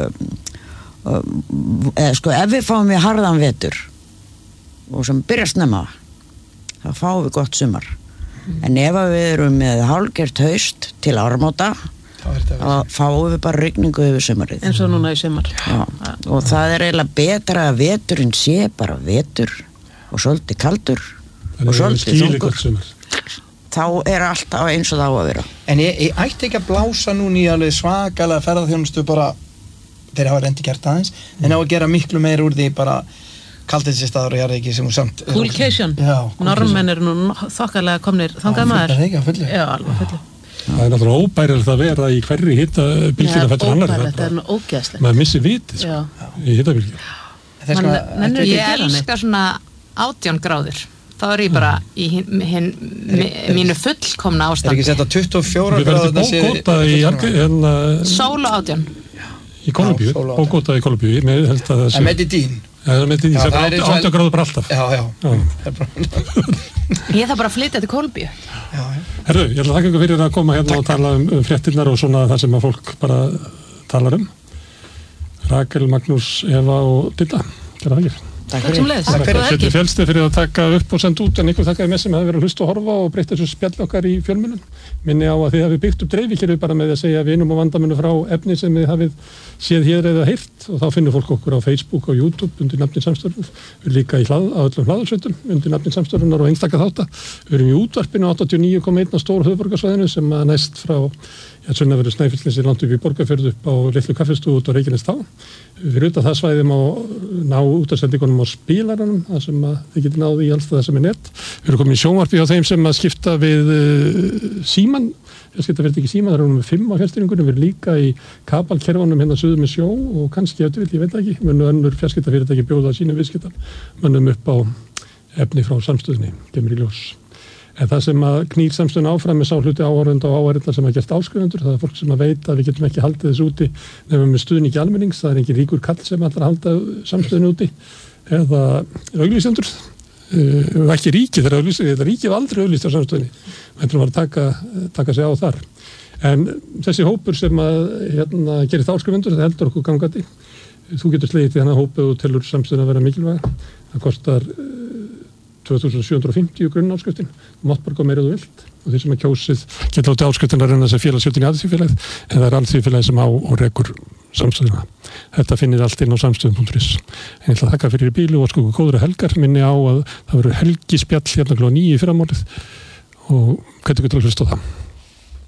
Speaker 4: ef við fáum við harðan vetur og sem byrja snemma þá fáum við gott sumar. En ef við erum með hálfgert haust til áramóta þá fáum við bara rigningu yfir sumarið.
Speaker 5: Eins og núna í sumar.
Speaker 4: Já, og það er eiginlega betra að veturinn sé bara vetur og svolítið kaldur og svolítið þungur. Þá er allt á eins og það á að vera.
Speaker 2: En ég ætti ekki að blása núna í alveg svakalega ferðarþjónustu bara þeir hafa reyndi gert aðeins en á að gera miklu meir úr því bara kaldinsistaður og jarðeiki sem hún samt
Speaker 5: Coolcation. Norðmenn eru nú þokkalega komnir þangað maður. Já, alveg fullu.
Speaker 3: Það er náttúrulega óbærilegt að vera í hverri hitabylgjuna fættur annar.
Speaker 5: Þetta er nú ógeðslegt.
Speaker 3: Maður missir vitið sko, í hitabylgjuna.
Speaker 1: Ég elska svona 18 gráður. Þá er ég bara í mínu fullkomna ástandi.
Speaker 2: Er ekki sett á 24 gráður?
Speaker 3: Við verðum bókóta í
Speaker 1: Sól og 18.
Speaker 3: Í Kólumbíu, bókóta í Kólumbíu.
Speaker 2: En Medellín?
Speaker 3: Það er 8 gráður bara alltaf.
Speaker 2: Já.
Speaker 1: Ég þarf bara að flytja til Kólumbíu.
Speaker 3: Herðu, ég ætla að þakka ykkur fyrir að koma hérna og tala fréttirnar og svona það sem að fólk bara talar um. Rakel, Magnús, Eva og Didda. Kæra þakkir.
Speaker 5: Takk sem leiðis.
Speaker 3: Settu Fjölstið fyrir að taka upp og senda út en ykkur þakkaði með sem hefði verið að hlusta og horfa og breytta þessu spjall okkar í fjölmiðlum. Minni á að þið hafið byggt upp dreifikerfi bara með að segja vinum og vandamennu frá efni sem þið hafið séð hér eða heyrt og þá finnur fólk okkur á Facebook og YouTube undir nafnið Samstörnum. Við líka á öllum hlaðarsveitum undir nafnið Samstörnunar og einstaka þátta. Við erum í útvarpinu 89,1 á stór höfuðborgarsvæðinu sem að næst frá Sunnavöru Snæfellsnesi langt upp í Borgarfjörð upp á litlu kaffistúð út á Reykjanestá. Fyrir utan það svæði má ná útasendingunum á spilaranum, það sem þið getur náði í alls það sem er nett. Við erum komin í sjónvarpi á þeim sem að skipta við síman, fjarskiptafyrirtæki Síman, það erum við 5 á fjarstýringunum, við erum líka í kabalkerfunum hérna suður með sjó og kannski ég veit ekki, munu önnur fjarskiptafyrirtæki bjóða sínu viðskiptar, mönnum upp á efni frá samstöðinni, kemur í ljós. En það sem að knýr samstöðun áfram með sá hluti áhorfenda og áhorfenda sem að gert áskrifendur, það er fólk sem að veit að við getum ekki haldið þessu úti nema með stuðningi almennings, það er engin ríkur kall sem ætlar að halda samstöðun úti, eða auglýsendur, ekki ríkið, þetta ríkið var aldrei auglýst á samstöðunni, við ætlum að taka sig á þar. En þessi hópur sem að gerist áskrifendur, það heldur okkur gangandi, þú getur slegið til þennan hópu og telur samstöðun að vera mikilvæga, það kostar 2750 grunnáskriftin, mátt bara meira þú vilt og þeir sem að kjósið geta látið áskriftin að renna þessi félagsjöldin í aðþjóðfélagið en það er alþjóðfélagið sem á og rekur samstöðuna. Þetta finnir allt inn á samstöðum.is. En ég ætla að þakka fyrir bílu og sko góðra helgar, minni á að það verður helgispjall hérna kl. 9 í fyrramálið og hvernig getur að hlusta á það.